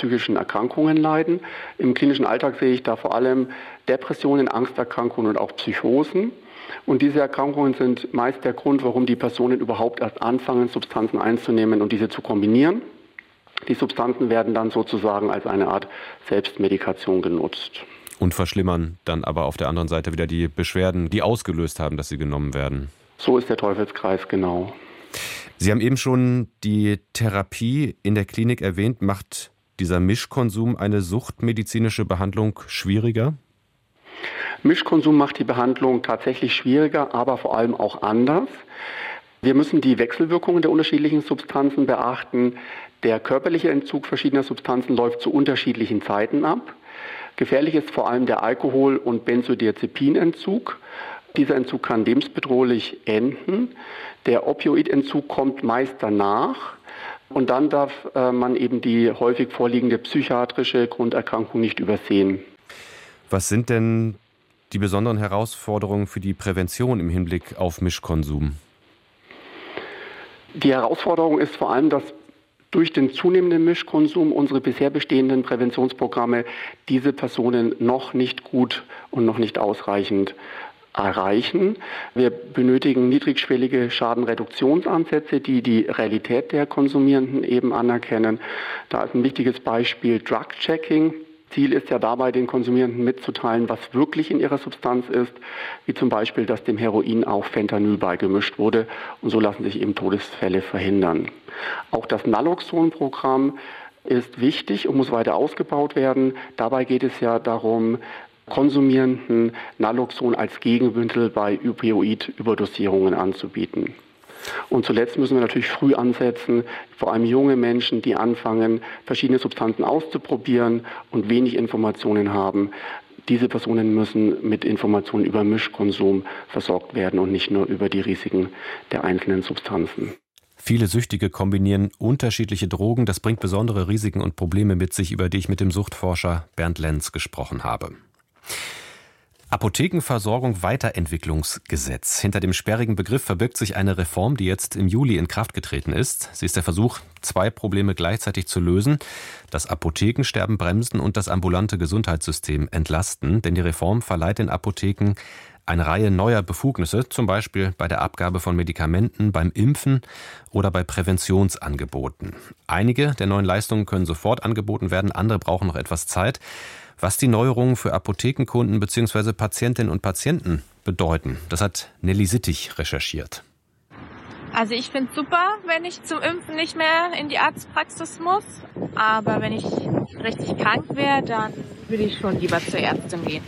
psychischen Erkrankungen leiden. Im klinischen Alltag sehe ich da vor allem Depressionen, Angsterkrankungen und auch Psychosen. Und diese Erkrankungen sind meist der Grund, warum die Personen überhaupt erst anfangen, Substanzen einzunehmen und diese zu kombinieren. Die Substanzen werden dann sozusagen als eine Art Selbstmedikation genutzt. Und verschlimmern dann aber auf der anderen Seite wieder die Beschwerden, die ausgelöst haben, dass sie genommen werden. So ist der Teufelskreis, genau. Sie haben eben schon die Therapie in der Klinik erwähnt. Macht dieser Mischkonsum eine suchtmedizinische Behandlung schwieriger? Mischkonsum macht die Behandlung tatsächlich schwieriger, aber vor allem auch anders. Wir müssen die Wechselwirkungen der unterschiedlichen Substanzen beachten. Der körperliche Entzug verschiedener Substanzen läuft zu unterschiedlichen Zeiten ab. Gefährlich ist vor allem der Alkohol- und Benzodiazepinentzug. Dieser Entzug kann lebensbedrohlich enden. Der Opioidentzug kommt meist danach. Und dann darf man eben die häufig vorliegende psychiatrische Grunderkrankung nicht übersehen. Was sind denn die besonderen Herausforderungen für die Prävention im Hinblick auf Mischkonsum? Die Herausforderung ist vor allem, dass durch den zunehmenden Mischkonsum unsere bisher bestehenden Präventionsprogramme diese Personen noch nicht gut und noch nicht ausreichend erreichen. Wir benötigen niedrigschwellige Schadenreduktionsansätze, die die Realität der Konsumierenden eben anerkennen. Da ist ein wichtiges Beispiel Drug-Checking. Ziel ist ja dabei, den Konsumierenden mitzuteilen, was wirklich in ihrer Substanz ist, wie zum Beispiel, dass dem Heroin auch Fentanyl beigemischt wurde. Und so lassen sich eben Todesfälle verhindern. Auch das Naloxon-Programm ist wichtig und muss weiter ausgebaut werden. Dabei geht es ja darum, Konsumierenden Naloxon als Gegenmittel bei Opioid-Überdosierungen anzubieten. Und zuletzt müssen wir natürlich früh ansetzen, vor allem junge Menschen, die anfangen, verschiedene Substanzen auszuprobieren und wenig Informationen haben. Diese Personen müssen mit Informationen über Mischkonsum versorgt werden und nicht nur über die Risiken der einzelnen Substanzen. Viele Süchtige kombinieren unterschiedliche Drogen. Das bringt besondere Risiken und Probleme mit sich, über die ich mit dem Suchtforscher Bernd Lenz gesprochen habe. Apothekenversorgung Weiterentwicklungsgesetz. Hinter dem sperrigen Begriff verbirgt sich eine Reform, die jetzt im Juli in Kraft getreten ist. Sie ist der Versuch, 2 Probleme gleichzeitig zu lösen: das Apothekensterben bremsen und das ambulante Gesundheitssystem entlasten. Denn die Reform verleiht den Apotheken eine Reihe neuer Befugnisse, zum Beispiel bei der Abgabe von Medikamenten, beim Impfen oder bei Präventionsangeboten. Einige der neuen Leistungen können sofort angeboten werden, andere brauchen noch etwas Zeit. Was die Neuerungen für Apothekenkunden bzw. Patientinnen und Patienten bedeuten, das hat Nelly Sittig recherchiert. Also ich finde es super, wenn ich zum Impfen nicht mehr in die Arztpraxis muss. Aber wenn ich richtig krank wäre, dann würde ich schon lieber zur Ärztin gehen.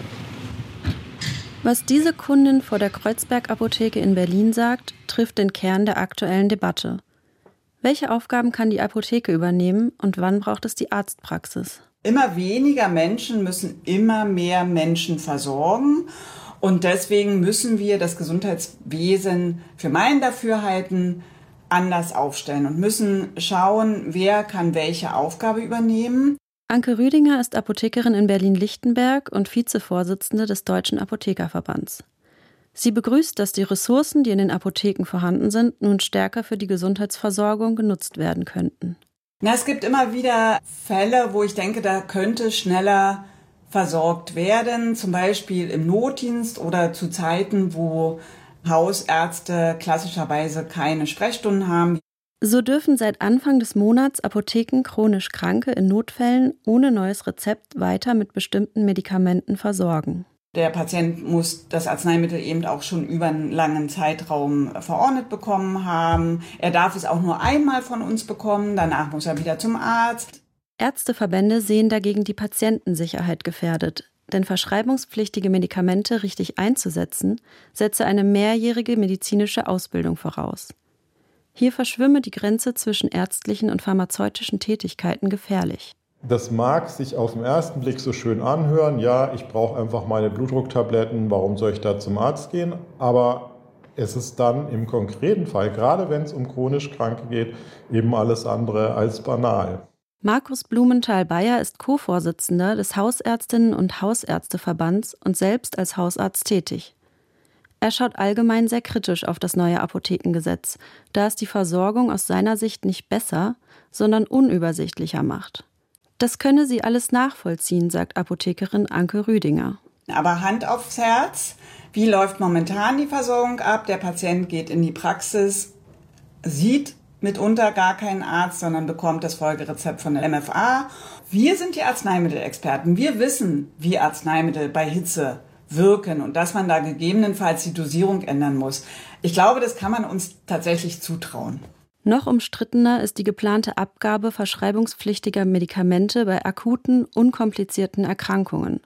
Was diese Kundin vor der Kreuzberg-Apotheke in Berlin sagt, trifft den Kern der aktuellen Debatte. Welche Aufgaben kann die Apotheke übernehmen und wann braucht es die Arztpraxis? Immer weniger Menschen müssen immer mehr Menschen versorgen. Und deswegen müssen wir das Gesundheitswesen für mein Dafürhalten anders aufstellen und müssen schauen, wer kann welche Aufgabe übernehmen. Anke Rüdinger ist Apothekerin in Berlin-Lichtenberg und Vizevorsitzende des Deutschen Apothekerverbands. Sie begrüßt, dass die Ressourcen, die in den Apotheken vorhanden sind, nun stärker für die Gesundheitsversorgung genutzt werden könnten. Es gibt immer wieder Fälle, wo ich denke, da könnte schneller versorgt werden, zum Beispiel im Notdienst oder zu Zeiten, wo Hausärzte klassischerweise keine Sprechstunden haben. So dürfen seit Anfang des Monats Apotheken chronisch Kranke in Notfällen ohne neues Rezept weiter mit bestimmten Medikamenten versorgen. Der Patient muss das Arzneimittel eben auch schon über einen langen Zeitraum verordnet bekommen haben. Er darf es auch nur einmal von uns bekommen, danach muss er wieder zum Arzt. Ärzteverbände sehen dagegen die Patientensicherheit gefährdet, denn verschreibungspflichtige Medikamente richtig einzusetzen, setze eine mehrjährige medizinische Ausbildung voraus. Hier verschwimme die Grenze zwischen ärztlichen und pharmazeutischen Tätigkeiten gefährlich. Das mag sich auf den ersten Blick so schön anhören, ja, ich brauche einfach meine Blutdrucktabletten, warum soll ich da zum Arzt gehen? Aber es ist dann im konkreten Fall, gerade wenn es um chronisch Kranke geht, eben alles andere als banal. Markus Blumenthal-Beyer ist Co-Vorsitzender des Hausärztinnen- und Hausärzteverbands und selbst als Hausarzt tätig. Er schaut allgemein sehr kritisch auf das neue Apothekengesetz, da es die Versorgung aus seiner Sicht nicht besser, sondern unübersichtlicher macht. Das könne sie alles nachvollziehen, sagt Apothekerin Anke Rüdinger. Aber Hand aufs Herz, wie läuft momentan die Versorgung ab? Der Patient geht in die Praxis, sieht mitunter gar keinen Arzt, sondern bekommt das Folgerezept von der MFA. Wir sind die Arzneimittelexperten. Wir wissen, wie Arzneimittel bei Hitze wirken und dass man da gegebenenfalls die Dosierung ändern muss. Ich glaube, das kann man uns tatsächlich zutrauen. Noch umstrittener ist die geplante Abgabe verschreibungspflichtiger Medikamente bei akuten, unkomplizierten Erkrankungen.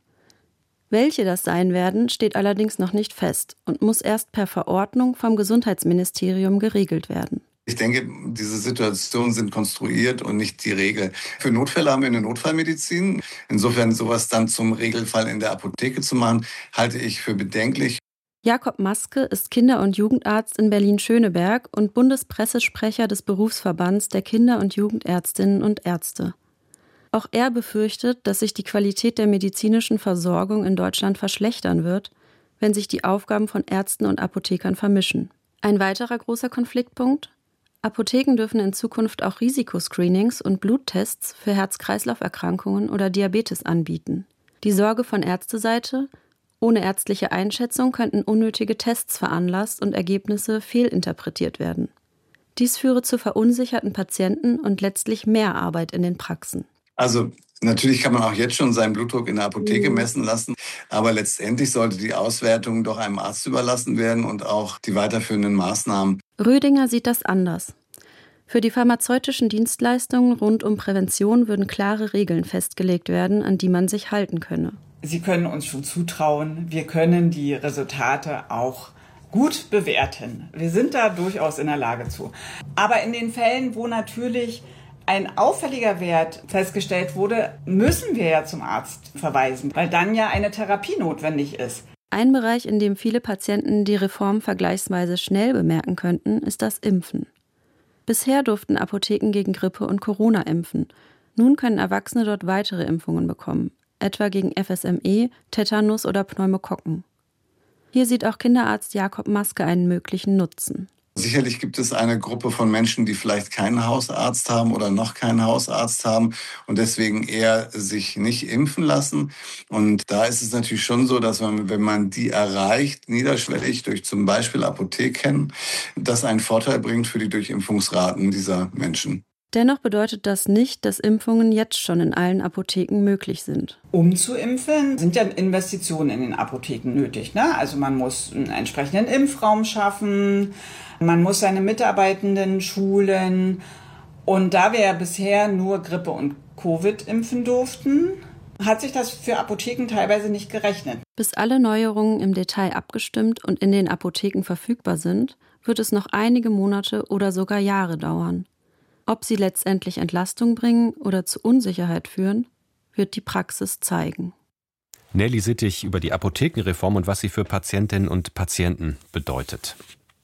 Welche das sein werden, steht allerdings noch nicht fest und muss erst per Verordnung vom Gesundheitsministerium geregelt werden. Ich denke, diese Situationen sind konstruiert und nicht die Regel. Für Notfälle haben wir eine Notfallmedizin. Insofern sowas dann zum Regelfall in der Apotheke zu machen, halte ich für bedenklich. Jakob Maske ist Kinder- und Jugendarzt in Berlin-Schöneberg und Bundespressesprecher des Berufsverbands der Kinder- und Jugendärztinnen und Ärzte. Auch er befürchtet, dass sich die Qualität der medizinischen Versorgung in Deutschland verschlechtern wird, wenn sich die Aufgaben von Ärzten und Apothekern vermischen. Ein weiterer großer Konfliktpunkt: Apotheken dürfen in Zukunft auch Risikoscreenings und Bluttests für Herz-Kreislauf-Erkrankungen oder Diabetes anbieten. Die Sorge von Ärzteseite: ohne ärztliche Einschätzung könnten unnötige Tests veranlasst und Ergebnisse fehlinterpretiert werden. Dies führe zu verunsicherten Patienten und letztlich mehr Arbeit in den Praxen. Also natürlich kann man auch jetzt schon seinen Blutdruck in der Apotheke messen lassen, aber letztendlich sollte die Auswertung doch einem Arzt überlassen werden und auch die weiterführenden Maßnahmen. Rüdinger sieht das anders. Für die pharmazeutischen Dienstleistungen rund um Prävention würden klare Regeln festgelegt werden, an die man sich halten könne. Sie können uns schon zutrauen, wir können die Resultate auch gut bewerten. Wir sind da durchaus in der Lage zu. Aber in den Fällen, wo natürlich ein auffälliger Wert festgestellt wurde, müssen wir ja zum Arzt verweisen, weil dann ja eine Therapie notwendig ist. Ein Bereich, in dem viele Patienten die Reform vergleichsweise schnell bemerken könnten, ist das Impfen. Bisher durften Apotheken gegen Grippe und Corona impfen. Nun können Erwachsene dort weitere Impfungen bekommen, etwa gegen FSME, Tetanus oder Pneumokokken. Hier sieht auch Kinderarzt Jakob Maske einen möglichen Nutzen. Sicherlich gibt es eine Gruppe von Menschen, die vielleicht keinen Hausarzt haben oder noch keinen Hausarzt haben und deswegen eher sich nicht impfen lassen. Und da ist es natürlich schon so, dass man, wenn man die erreicht, niederschwellig durch zum Beispiel Apotheken, das einen Vorteil bringt für die Durchimpfungsraten dieser Menschen. Dennoch bedeutet das nicht, dass Impfungen jetzt schon in allen Apotheken möglich sind. Um zu impfen, sind ja Investitionen in den Apotheken nötig, ne? Also man muss einen entsprechenden Impfraum schaffen, man muss seine Mitarbeitenden schulen. Und da wir ja bisher nur Grippe und Covid impfen durften, hat sich das für Apotheken teilweise nicht gerechnet. Bis alle Neuerungen im Detail abgestimmt und in den Apotheken verfügbar sind, wird es noch einige Monate oder sogar Jahre dauern. Ob sie letztendlich Entlastung bringen oder zu Unsicherheit führen, wird die Praxis zeigen. Nelly Sittig über die Apothekenreform und was sie für Patientinnen und Patienten bedeutet.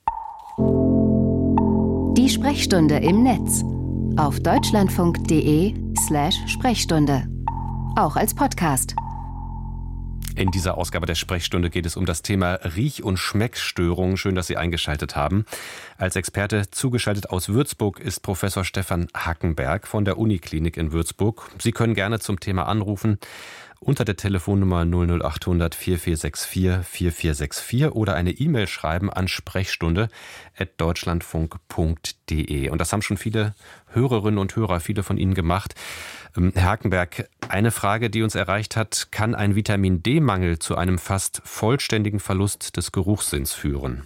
Die Sprechstunde im Netz auf deutschlandfunk.de/Sprechstunde. Auch als Podcast. In dieser Ausgabe der Sprechstunde geht es um das Thema Riech- und Schmeckstörungen. Schön, dass Sie eingeschaltet haben. Als Experte zugeschaltet aus Würzburg ist Professor Stefan Hackenberg von der Uniklinik in Würzburg. Sie können gerne zum Thema anrufen unter der Telefonnummer 00800 4464 4464 oder eine E-Mail schreiben an sprechstunde@deutschlandfunk.de. Und das haben schon viele Hörerinnen und Hörer, viele von Ihnen gemacht. Herr Hackenberg, eine Frage, die uns erreicht hat: Kann ein Vitamin-D-Mangel zu einem fast vollständigen Verlust des Geruchssinns führen?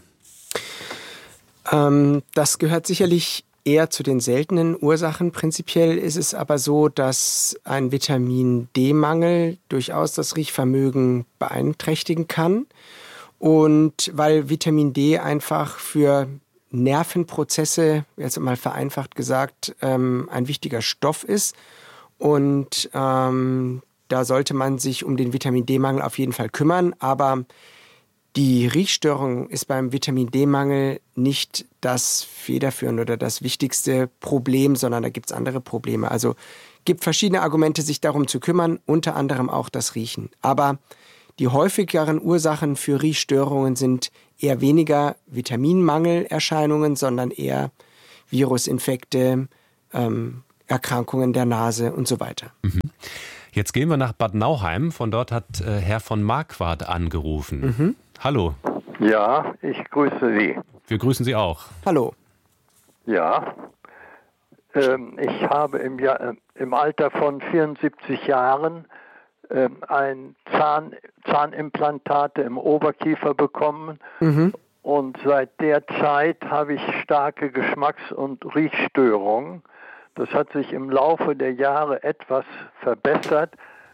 Das gehört sicherlich eher zu den seltenen Ursachen. Prinzipiell ist es aber so, dass ein Vitamin-D-Mangel durchaus das Riechvermögen beeinträchtigen kann. Und weil Vitamin D einfach für Nervenprozesse, jetzt mal vereinfacht gesagt, ein wichtiger Stoff ist. Und da sollte man sich um den Vitamin-D-Mangel auf jeden Fall kümmern. Aber die Riechstörung ist beim Vitamin-D-Mangel nicht das federführende oder das wichtigste Problem, sondern da gibt es andere Probleme. Also gibt verschiedene Argumente, sich darum zu kümmern, unter anderem auch das Riechen. Aber die häufigeren Ursachen für Riechstörungen sind eher weniger Vitaminmangelerscheinungen, sondern eher Virusinfekte, Erkrankungen der Nase und so weiter. Jetzt gehen wir nach Bad Nauheim. Von dort hat Herr von Marquardt angerufen. Hallo. Ja, ich grüße Sie. Wir grüßen Sie auch. Hallo. Ja, ich habe im Alter von 74 Jahren ein Zahnimplantate im Oberkiefer bekommen. Und seit der Zeit habe ich starke Geschmacks- und Riechstörungen. Das hat sich im Laufe der Jahre etwas verbessert,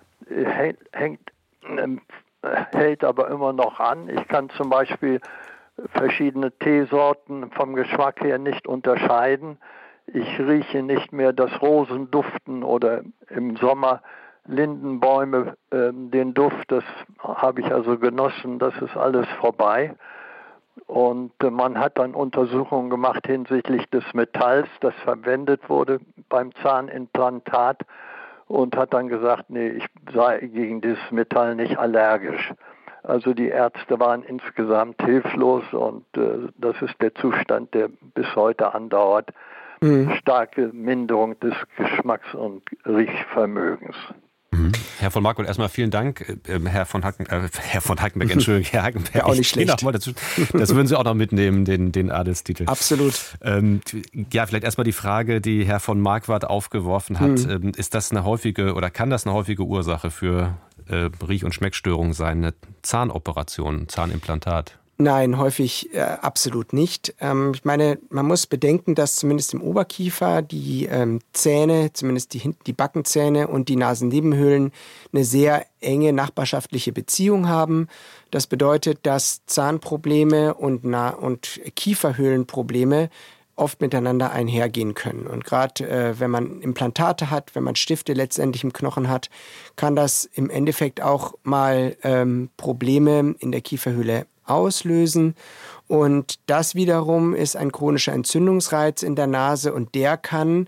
hält aber immer noch an. Ich kann zum Beispiel verschiedene Teesorten vom Geschmack her nicht unterscheiden. Ich rieche nicht mehr das Rosenduften oder im Sommer Lindenbäume, den Duft, das habe ich also genossen, das ist alles vorbei. Und man hat dann Untersuchungen gemacht hinsichtlich des Metalls, das verwendet wurde beim Zahnimplantat und hat dann gesagt, nee, ich sei gegen dieses Metall nicht allergisch. Also die Ärzte waren insgesamt hilflos und das ist der Zustand, der bis heute andauert. Starke Minderung des Geschmacks- und Riechvermögens. Herr von Marquardt, erstmal vielen Dank. Herr von Hackenberg, Entschuldigung, Herr Hackenberg. Ja, auch nicht schlecht. Das würden Sie auch noch mitnehmen, den Adelstitel. Absolut. Ja, vielleicht erstmal die Frage, die Herr von Marquardt aufgeworfen hat. Ist das eine häufige oder kann das eine häufige Ursache für Riech- und Schmeckstörungen sein? Eine Zahnoperation, Zahnimplantat? Nein, häufig absolut nicht. Ich meine, man muss bedenken, dass zumindest im Oberkiefer die Zähne, zumindest die Backenzähne und die Nasennebenhöhlen eine sehr enge nachbarschaftliche Beziehung haben. Das bedeutet, dass Zahnprobleme und Kieferhöhlenprobleme oft miteinander einhergehen können. Und gerade wenn man Implantate hat, wenn man Stifte letztendlich im Knochen hat, kann das im Endeffekt auch mal Probleme in der Kieferhöhle auslösen. Und das wiederum ist ein chronischer Entzündungsreiz in der Nase und der kann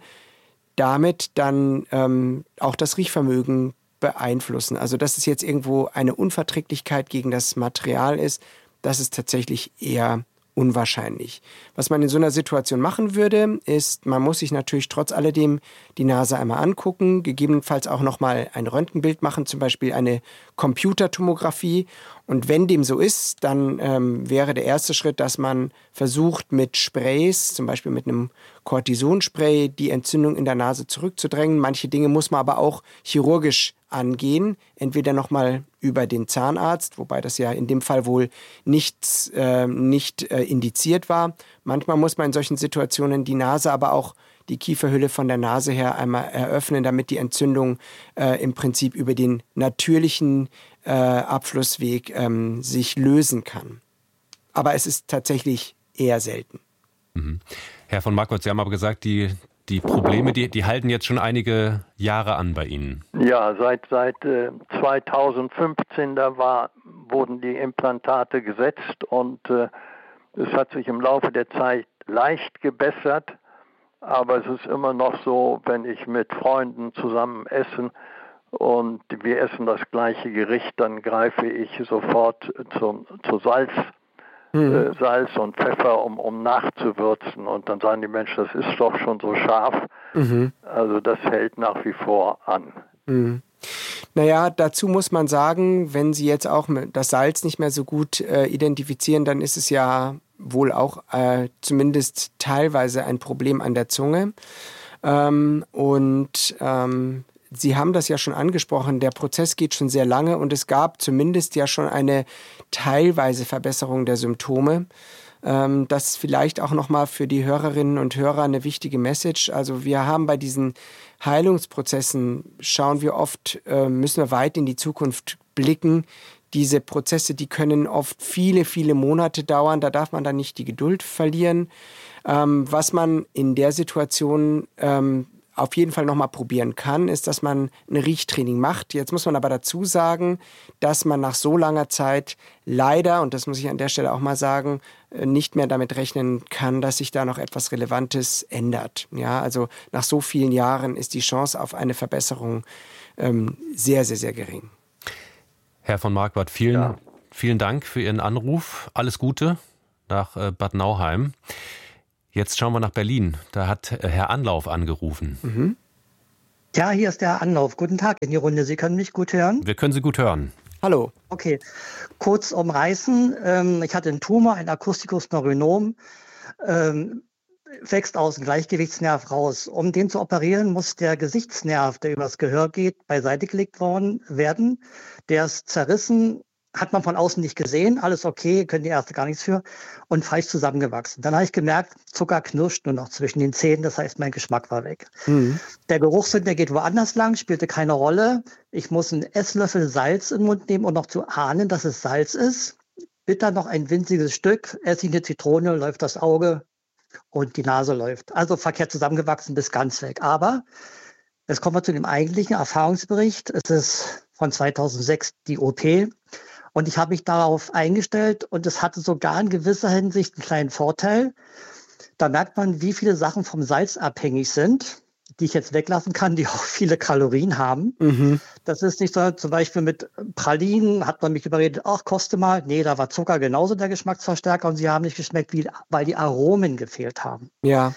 damit dann auch das Riechvermögen beeinflussen. Also dass es jetzt irgendwo eine Unverträglichkeit gegen das Material ist, das ist tatsächlich eher unwahrscheinlich. Was man in so einer Situation machen würde, ist, man muss sich natürlich trotz alledem die Nase einmal angucken, gegebenenfalls auch nochmal ein Röntgenbild machen, zum Beispiel eine Computertomographie. Und wenn dem so ist, dann wäre der erste Schritt, dass man versucht, mit Sprays, zum Beispiel mit einem Cortisonspray, die Entzündung in der Nase zurückzudrängen. Manche Dinge muss man aber auch chirurgisch angehen, entweder nochmal über den Zahnarzt, wobei das ja in dem Fall wohl nicht indiziert war. Manchmal muss man in solchen Situationen die Nase, aber auch die Kieferhülle von der Nase her einmal eröffnen, damit die Entzündung im Prinzip über den natürlichen Abflussweg sich lösen kann. Aber es ist tatsächlich eher selten. Herr von Marquardt, Sie haben aber gesagt, die Probleme, die halten jetzt schon einige Jahre an bei Ihnen. Ja, seit 2015 wurden die Implantate gesetzt und es hat sich im Laufe der Zeit leicht gebessert, aber es ist immer noch so, wenn ich mit Freunden zusammen essen und wir essen das gleiche Gericht, dann greife ich sofort zu Salz und Pfeffer, um nachzuwürzen. Und dann sagen die Menschen, das ist doch schon so scharf. Also das hält nach wie vor an. Naja, dazu muss man sagen, wenn Sie jetzt auch das Salz nicht mehr so gut identifizieren, dann ist es ja wohl auch zumindest teilweise ein Problem an der Zunge. Sie haben das ja schon angesprochen, der Prozess geht schon sehr lange und es gab zumindest ja schon eine teilweise Verbesserung der Symptome. Das ist vielleicht auch nochmal für die Hörerinnen und Hörer eine wichtige Message. Also wir haben bei diesen Heilungsprozessen, schauen wir oft, müssen wir weit in die Zukunft blicken. Diese Prozesse, die können oft viele, viele Monate dauern, da darf man dann nicht die Geduld verlieren. Was man in der Situation auf jeden Fall nochmal probieren kann, ist, dass man ein Riechtraining macht. Jetzt muss man aber dazu sagen, dass man nach so langer Zeit leider, und das muss ich an der Stelle auch mal sagen, nicht mehr damit rechnen kann, dass sich da noch etwas Relevantes ändert. Ja, also nach so vielen Jahren ist die Chance auf eine Verbesserung sehr, sehr, sehr gering. Herr von Marquardt, vielen Dank für Ihren Anruf. Alles Gute nach Bad Nauheim. Jetzt schauen wir nach Berlin. Da hat Herr Anlauf angerufen. Ja, hier ist der Anlauf. Guten Tag in die Runde. Sie können mich gut hören? Wir können Sie gut hören. Hallo. Okay, kurz umreißen. Ich hatte einen Tumor, ein Akustikus neuronom, wächst aus dem Gleichgewichtsnerv raus. Um den zu operieren, muss der Gesichtsnerv, der übers Gehör geht, beiseite gelegt werden. Der ist zerrissen, hat man von außen nicht gesehen. Alles okay, können die Ärzte gar nichts für. Und falsch zusammengewachsen. Dann habe ich gemerkt, Zucker knirscht nur noch zwischen den Zähnen. Das heißt, mein Geschmack war weg. Der Geruchssinn, der geht woanders lang, spielte keine Rolle. Ich muss einen Esslöffel Salz in den Mund nehmen, um noch zu ahnen, dass es Salz ist. Bitter noch ein winziges Stück, esse ich eine Zitrone, läuft das Auge und die Nase läuft. Also verkehrt zusammengewachsen bis ganz weg. Aber jetzt kommen wir zu dem eigentlichen Erfahrungsbericht. Es ist von 2006 die OP. Und ich habe mich darauf eingestellt und es hatte sogar in gewisser Hinsicht einen kleinen Vorteil. Da merkt man, wie viele Sachen vom Salz abhängig sind, die ich jetzt weglassen kann, die auch viele Kalorien haben. Das ist nicht so, zum Beispiel mit Pralinen hat man mich überredet, ach, koste mal. Nee, da war Zucker genauso der Geschmacksverstärker und sie haben nicht geschmeckt, weil die Aromen gefehlt haben. Ja.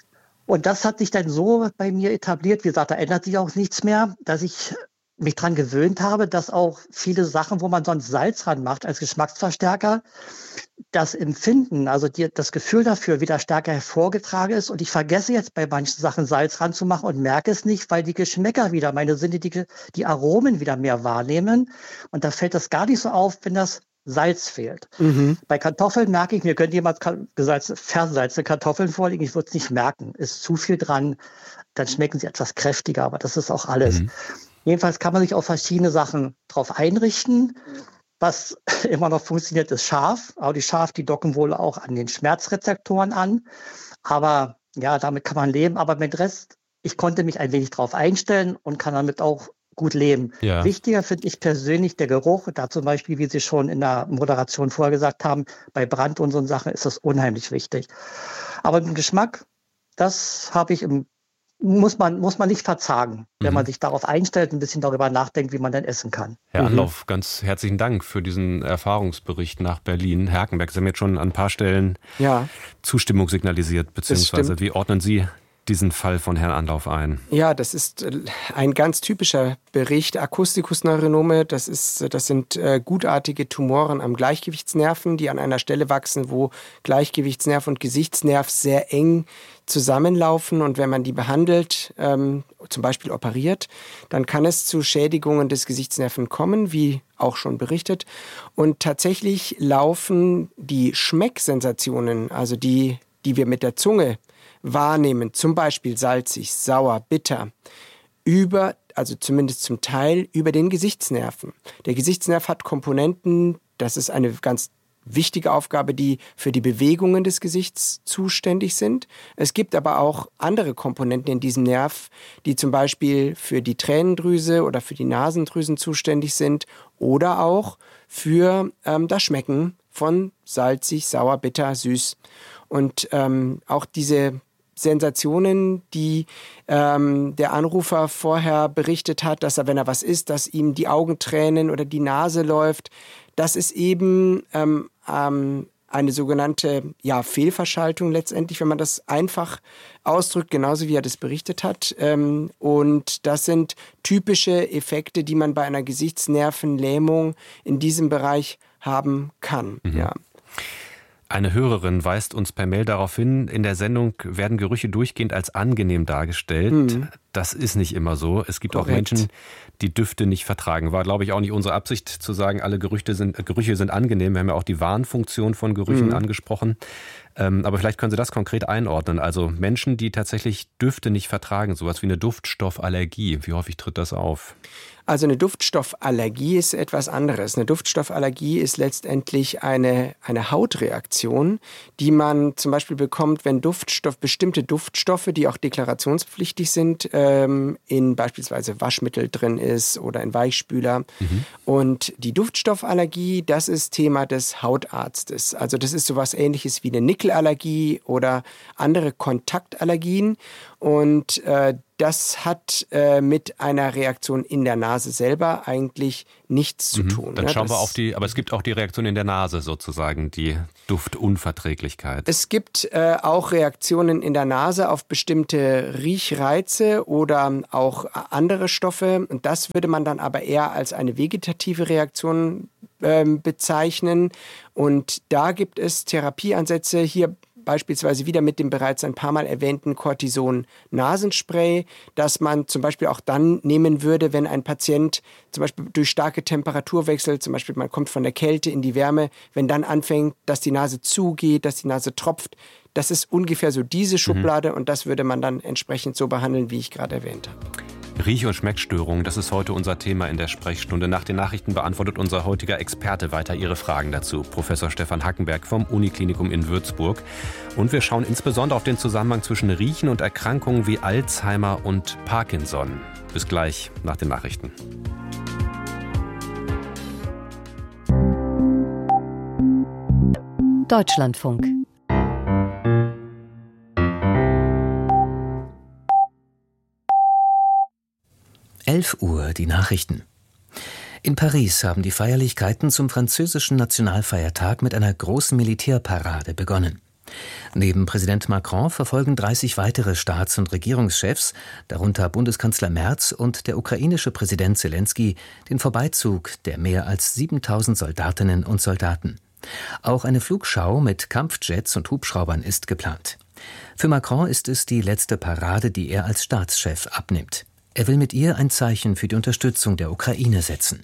Und das hat sich dann so bei mir etabliert, wie gesagt, da ändert sich auch nichts mehr, dass ich mich dran gewöhnt habe, dass auch viele Sachen, wo man sonst Salz dran macht als Geschmacksverstärker, das Empfinden, also das Gefühl dafür wieder stärker hervorgetragen ist. Und ich vergesse jetzt bei manchen Sachen Salz dran zu machen und merke es nicht, weil die Geschmäcker wieder, meine Sinne, die Aromen wieder mehr wahrnehmen. Und da fällt das gar nicht so auf, wenn das Salz fehlt. Bei Kartoffeln merke ich, mir könnte jemand versalzene Kartoffeln vorlegen, ich würde es nicht merken. Ist zu viel dran, dann schmecken sie etwas kräftiger, aber das ist auch alles. Jedenfalls kann man sich auf verschiedene Sachen drauf einrichten. Was immer noch funktioniert, ist scharf. Aber die scharf, die docken wohl auch an den Schmerzrezeptoren an. Aber ja, damit kann man leben. Aber mit Rest, ich konnte mich ein wenig drauf einstellen und kann damit auch gut leben. Ja. Wichtiger finde ich persönlich der Geruch. Da zum Beispiel, wie Sie schon in der Moderation vorher gesagt haben, bei Brand und so Sachen ist das unheimlich wichtig. Aber im Geschmack, das habe ich muss man nicht verzagen, wenn man sich darauf einstellt, ein bisschen darüber nachdenkt, wie man denn essen kann. Herr Anlauf, ganz herzlichen Dank für diesen Erfahrungsbericht nach Berlin. Herr Herkenberg, Sie haben jetzt schon an ein paar Stellen Zustimmung signalisiert, beziehungsweise wie ordnen Sie diesen Fall von Herrn Anlauf ein? Ja, das ist ein ganz typischer Bericht. Akustikus-Neuronome, das sind gutartige Tumoren am Gleichgewichtsnerven, die an einer Stelle wachsen, wo Gleichgewichtsnerv und Gesichtsnerv sehr eng zusammenlaufen. Und wenn man die behandelt, zum Beispiel operiert, dann kann es zu Schädigungen des Gesichtsnerven kommen, wie auch schon berichtet. Und tatsächlich laufen die Schmecksensationen, also die wir mit der Zunge wahrnehmen, zum Beispiel salzig, sauer, bitter, also zumindest zum Teil über den Gesichtsnerven. Der Gesichtsnerv hat Komponenten, das ist eine ganz wichtige Aufgabe, die für die Bewegungen des Gesichts zuständig sind. Es gibt aber auch andere Komponenten in diesem Nerv, die zum Beispiel für die Tränendrüse oder für die Nasendrüsen zuständig sind oder auch für das Schmecken von salzig, sauer, bitter, süß. Und auch diese Sensationen, die der Anrufer vorher berichtet hat, dass er, wenn er was isst, dass ihm die Augen tränen oder die Nase läuft, das ist eben eine sogenannte Fehlverschaltung letztendlich, wenn man das einfach ausdrückt, genauso wie er das berichtet hat. Und das sind typische Effekte, die man bei einer Gesichtsnervenlähmung in diesem Bereich haben kann. Ja. Eine Hörerin weist uns per Mail darauf hin, in der Sendung werden Gerüche durchgehend als angenehm dargestellt. Das ist nicht immer so. Es gibt auch Menschen, die Düfte nicht vertragen. War, glaube ich, auch nicht unsere Absicht zu sagen, alle Gerüche sind angenehm. Wir haben ja auch die Warnfunktion von Gerüchen angesprochen. Aber vielleicht können Sie das konkret einordnen. Also Menschen, die tatsächlich Düfte nicht vertragen, sowas wie eine Duftstoffallergie. Wie häufig tritt das auf? Also eine Duftstoffallergie ist etwas anderes. Eine Duftstoffallergie ist letztendlich eine Hautreaktion, die man zum Beispiel bekommt, wenn bestimmte Duftstoffe, die auch deklarationspflichtig sind, in beispielsweise Waschmittel drin ist oder in Weichspüler. Und die Duftstoffallergie, das ist Thema des Hautarztes. Also das ist sowas Ähnliches wie eine Nickel Partikelallergie oder andere Kontaktallergien. Und das hat mit einer Reaktion in der Nase selber eigentlich nichts zu tun. Dann schauen wir auf aber es gibt auch die Reaktion in der Nase sozusagen, die Duftunverträglichkeit. Es gibt auch Reaktionen in der Nase auf bestimmte Riechreize oder auch andere Stoffe. Und das würde man dann aber eher als eine vegetative Reaktion bezeichnen. Und da gibt es Therapieansätze, hier beispielsweise wieder mit dem bereits ein paar Mal erwähnten Cortison-Nasenspray, das man zum Beispiel auch dann nehmen würde, wenn ein Patient zum Beispiel durch starke Temperaturwechsel, zum Beispiel man kommt von der Kälte in die Wärme, wenn dann anfängt, dass die Nase zugeht, dass die Nase tropft. Das ist ungefähr so diese Schublade und das würde man dann entsprechend so behandeln, wie ich gerade erwähnt habe. Riech- und Schmeckstörungen, das ist heute unser Thema in der Sprechstunde. Nach den Nachrichten beantwortet unser heutiger Experte weiter Ihre Fragen dazu. Professor Stefan Hackenberg vom Uniklinikum in Würzburg. Und wir schauen insbesondere auf den Zusammenhang zwischen Riechen und Erkrankungen wie Alzheimer und Parkinson. Bis gleich nach den Nachrichten. Deutschlandfunk. Uhr, die Nachrichten. In Paris haben die Feierlichkeiten zum französischen Nationalfeiertag mit einer großen Militärparade begonnen. Neben Präsident Macron verfolgen 30 weitere Staats- und Regierungschefs, darunter Bundeskanzler Merz und der ukrainische Präsident Selenskyj, den Vorbeizug der mehr als 7000 Soldatinnen und Soldaten. Auch eine Flugschau mit Kampfjets und Hubschraubern ist geplant. Für Macron ist es die letzte Parade, die er als Staatschef abnimmt. Er will mit ihr ein Zeichen für die Unterstützung der Ukraine setzen.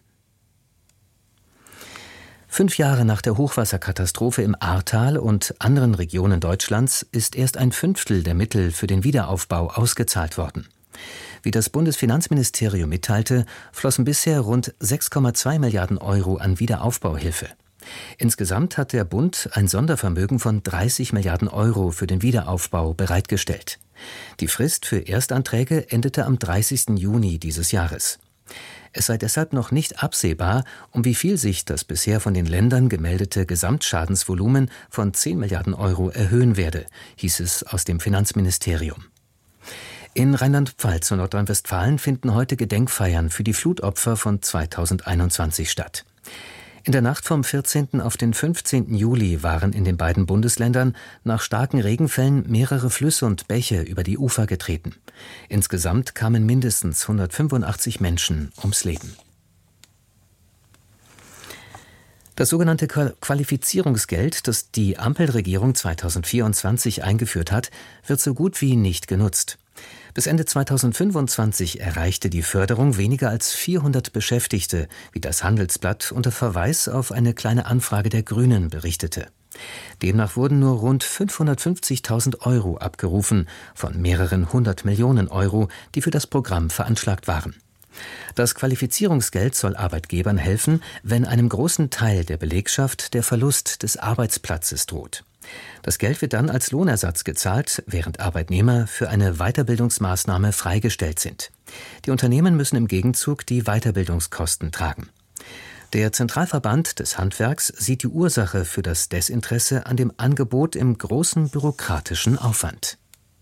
5 Jahre nach der Hochwasserkatastrophe im Ahrtal und anderen Regionen Deutschlands ist erst ein Fünftel der Mittel für den Wiederaufbau ausgezahlt worden. Wie das Bundesfinanzministerium mitteilte, flossen bisher rund 6,2 Milliarden Euro an Wiederaufbauhilfe. Insgesamt hat der Bund ein Sondervermögen von 30 Milliarden Euro für den Wiederaufbau bereitgestellt. Die Frist für Erstanträge endete am 30. Juni dieses Jahres. Es sei deshalb noch nicht absehbar, um wie viel sich das bisher von den Ländern gemeldete Gesamtschadensvolumen von 10 Milliarden Euro erhöhen werde, hieß es aus dem Finanzministerium. In Rheinland-Pfalz und Nordrhein-Westfalen finden heute Gedenkfeiern für die Flutopfer von 2021 statt. In der Nacht vom 14. auf den 15. Juli waren in den beiden Bundesländern nach starken Regenfällen mehrere Flüsse und Bäche über die Ufer getreten. Insgesamt kamen mindestens 185 Menschen ums Leben. Das sogenannte Qualifizierungsgeld, das die Ampelregierung 2024 eingeführt hat, wird so gut wie nicht genutzt. Bis Ende 2025 erreichte die Förderung weniger als 400 Beschäftigte, wie das Handelsblatt unter Verweis auf eine kleine Anfrage der Grünen berichtete. Demnach wurden nur rund 550.000 Euro abgerufen von mehreren 100 Millionen Euro, die für das Programm veranschlagt waren. Das Qualifizierungsgeld soll Arbeitgebern helfen, wenn einem großen Teil der Belegschaft der Verlust des Arbeitsplatzes droht. Das Geld wird dann als Lohnersatz gezahlt, während Arbeitnehmer für eine Weiterbildungsmaßnahme freigestellt sind. Die Unternehmen müssen im Gegenzug die Weiterbildungskosten tragen. Der Zentralverband des Handwerks sieht die Ursache für das Desinteresse an dem Angebot im großen bürokratischen Aufwand.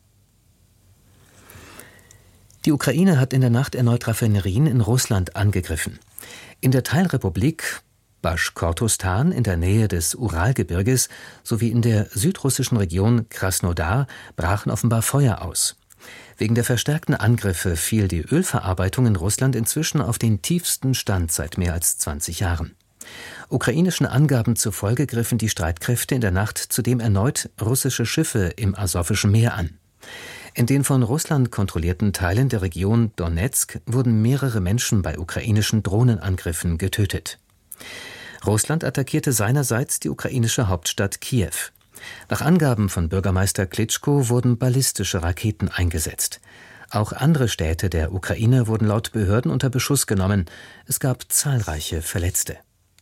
Die Ukraine hat in der Nacht erneut Raffinerien in Russland angegriffen. In der Teilrepublik Baschkortostan in der Nähe des Uralgebirges sowie in der südrussischen Region Krasnodar brachen offenbar Feuer aus. Wegen der verstärkten Angriffe fiel die Ölverarbeitung in Russland inzwischen auf den tiefsten Stand seit mehr als 20 Jahren. Ukrainischen Angaben zufolge griffen die Streitkräfte in der Nacht zudem erneut russische Schiffe im Asowischen Meer an. In den von Russland kontrollierten Teilen der Region Donezk wurden mehrere Menschen bei ukrainischen Drohnenangriffen getötet. Russland attackierte seinerseits die ukrainische Hauptstadt Kiew. Nach Angaben von Bürgermeister Klitschko wurden ballistische Raketen eingesetzt. Auch andere Städte der Ukraine wurden laut Behörden unter Beschuss genommen. Es gab zahlreiche Verletzte.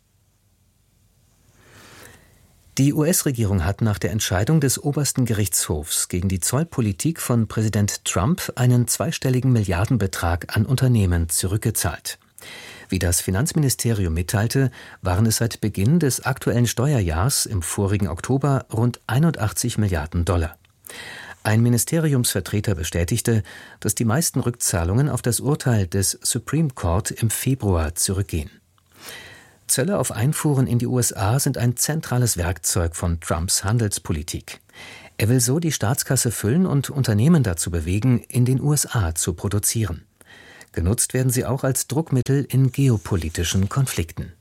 Die US-Regierung hat nach der Entscheidung des obersten Gerichtshofs gegen die Zollpolitik von Präsident Trump einen zweistelligen Milliardenbetrag an Unternehmen zurückgezahlt. Wie das Finanzministerium mitteilte, waren es seit Beginn des aktuellen Steuerjahrs im vorigen Oktober rund 81 Milliarden $. Ein Ministeriumsvertreter bestätigte, dass die meisten Rückzahlungen auf das Urteil des Supreme Court im Februar zurückgehen. Zölle auf Einfuhren in die USA sind ein zentrales Werkzeug von Trumps Handelspolitik. Er will so die Staatskasse füllen und Unternehmen dazu bewegen, in den USA zu produzieren. Genutzt werden sie auch als Druckmittel in geopolitischen Konflikten.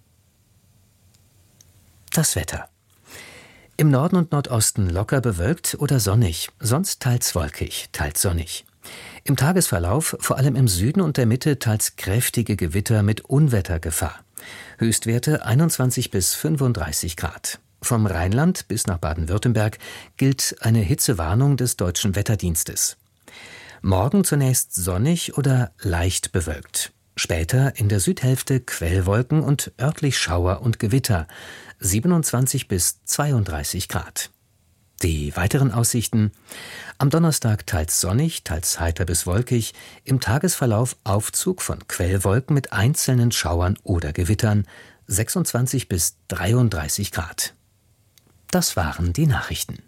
Das Wetter. Im Norden und Nordosten locker bewölkt oder sonnig, sonst teils wolkig, teils sonnig. Im Tagesverlauf vor allem im Süden und der Mitte teils kräftige Gewitter mit Unwettergefahr. Höchstwerte 21 bis 35 Grad. Vom Rheinland bis nach Baden-Württemberg gilt eine Hitzewarnung des Deutschen Wetterdienstes. Morgen zunächst sonnig oder leicht bewölkt. Später in der Südhälfte Quellwolken und örtlich Schauer und Gewitter. 27 bis 32 Grad. Die weiteren Aussichten: am Donnerstag teils sonnig, teils heiter bis wolkig, im Tagesverlauf Aufzug von Quellwolken mit einzelnen Schauern oder Gewittern, 26 bis 33 Grad. Das waren die Nachrichten.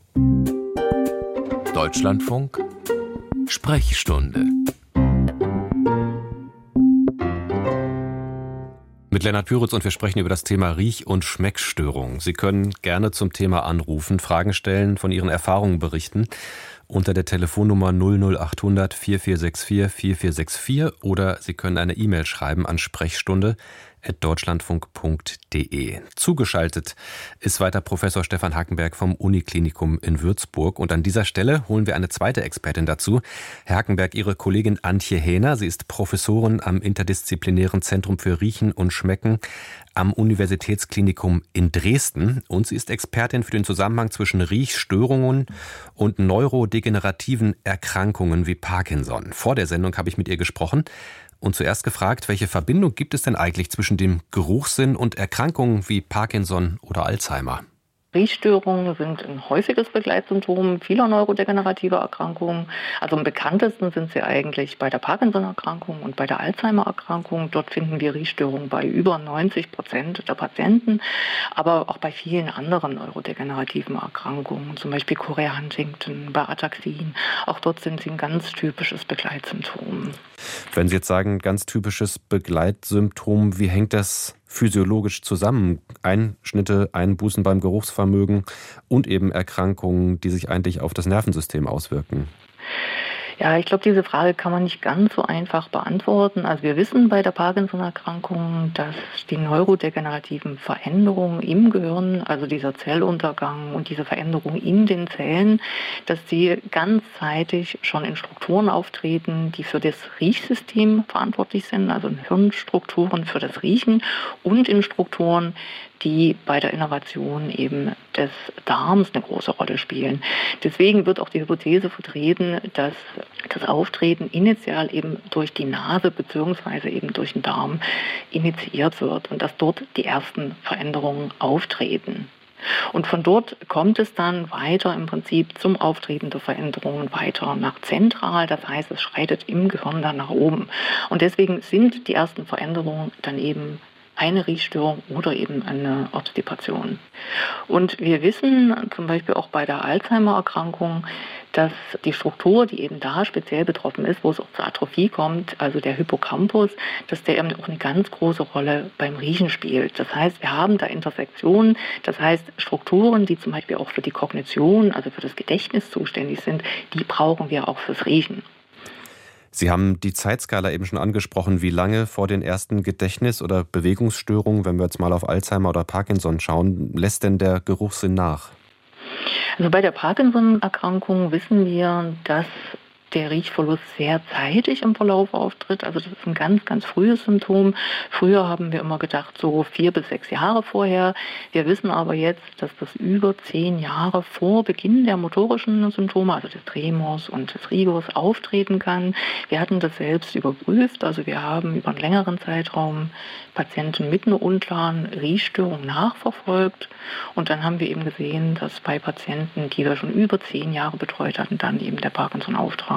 Deutschlandfunk Sprechstunde mit Lennart Püritz, und wir sprechen über das Thema Riech- und Schmeckstörungen. Sie können gerne zum Thema anrufen, Fragen stellen, von Ihren Erfahrungen berichten unter der Telefonnummer 00800 4464 4464 oder Sie können eine E-Mail schreiben an sprechstunde@deutschlandfunk.de. Zugeschaltet ist weiter Professor Stefan Hackenberg vom Uniklinikum in Würzburg. Und an dieser Stelle holen wir eine zweite Expertin dazu. Herr Hackenberg, Ihre Kollegin Antje Hähner. Sie ist Professorin am Interdisziplinären Zentrum für Riechen und Schmecken am Universitätsklinikum in Dresden. Und sie ist Expertin für den Zusammenhang zwischen Riechstörungen und neurodegenerativen Erkrankungen wie Parkinson. Vor der Sendung habe ich mit ihr gesprochen und zuerst gefragt, welche Verbindung gibt es denn eigentlich zwischen dem Geruchssinn und Erkrankungen wie Parkinson oder Alzheimer? Riechstörungen sind ein häufiges Begleitsymptom vieler neurodegenerativer Erkrankungen. Also am bekanntesten sind sie eigentlich bei der Parkinson-Erkrankung und bei der Alzheimer-Erkrankung. Dort finden wir Riechstörungen bei über 90% der Patienten, aber auch bei vielen anderen neurodegenerativen Erkrankungen, zum Beispiel Chorea-Huntington, bei Ataxien. Auch dort sind sie ein ganz typisches Begleitsymptom. Wenn Sie jetzt sagen, ganz typisches Begleitsymptom, wie hängt das physiologisch zusammen? Einschnitte, Einbußen beim Geruchsvermögen und eben Erkrankungen, die sich eigentlich auf das Nervensystem auswirken. Ja, ich glaube, diese Frage kann man nicht ganz so einfach beantworten. Also wir wissen bei der Parkinson-Erkrankung, dass die neurodegenerativen Veränderungen im Gehirn, also dieser Zelluntergang und diese Veränderungen in den Zellen, dass sie ganzzeitig schon in Strukturen auftreten, die für das Riechsystem verantwortlich sind, also in Hirnstrukturen für das Riechen und in Strukturen, die bei der Innervation eben des Darms eine große Rolle spielen. Deswegen wird auch die Hypothese vertreten, dass das Auftreten initial eben durch die Nase bzw. eben durch den Darm initiiert wird und dass dort die ersten Veränderungen auftreten. Und von dort kommt es dann weiter im Prinzip zum Auftreten der Veränderungen weiter nach zentral. Das heißt, es schreitet im Gehirn dann nach oben. Und deswegen sind die ersten Veränderungen dann eben eine Riechstörung oder eben eine Obstipation. Und wir wissen zum Beispiel auch bei der Alzheimer-Erkrankung, dass die Struktur, die eben da speziell betroffen ist, wo es auch zur Atrophie kommt, also der Hippocampus, dass der eben auch eine ganz große Rolle beim Riechen spielt. Das heißt, wir haben da Intersektionen, das heißt Strukturen, die zum Beispiel auch für die Kognition, also für das Gedächtnis zuständig sind, die brauchen wir auch fürs Riechen. Sie haben die Zeitskala eben schon angesprochen. Wie lange vor den ersten Gedächtnis- oder Bewegungsstörungen, wenn wir jetzt mal auf Alzheimer oder Parkinson schauen, lässt denn der Geruchssinn nach? Also bei der Parkinson-Erkrankung wissen wir, dass der Riechverlust sehr zeitig im Verlauf auftritt. Also das ist ein ganz, ganz frühes Symptom. Früher haben wir immer gedacht, so 4 bis 6 Jahre vorher. Wir wissen aber jetzt, dass das über 10 Jahre vor Beginn der motorischen Symptome, also des Tremors und des Rigors, auftreten kann. Wir hatten das selbst überprüft. Also wir haben über einen längeren Zeitraum Patienten mit einer unklaren Riechstörung nachverfolgt. Und dann haben wir eben gesehen, dass bei Patienten, die wir schon über 10 Jahre betreut hatten, dann eben der Parkinson auftrat.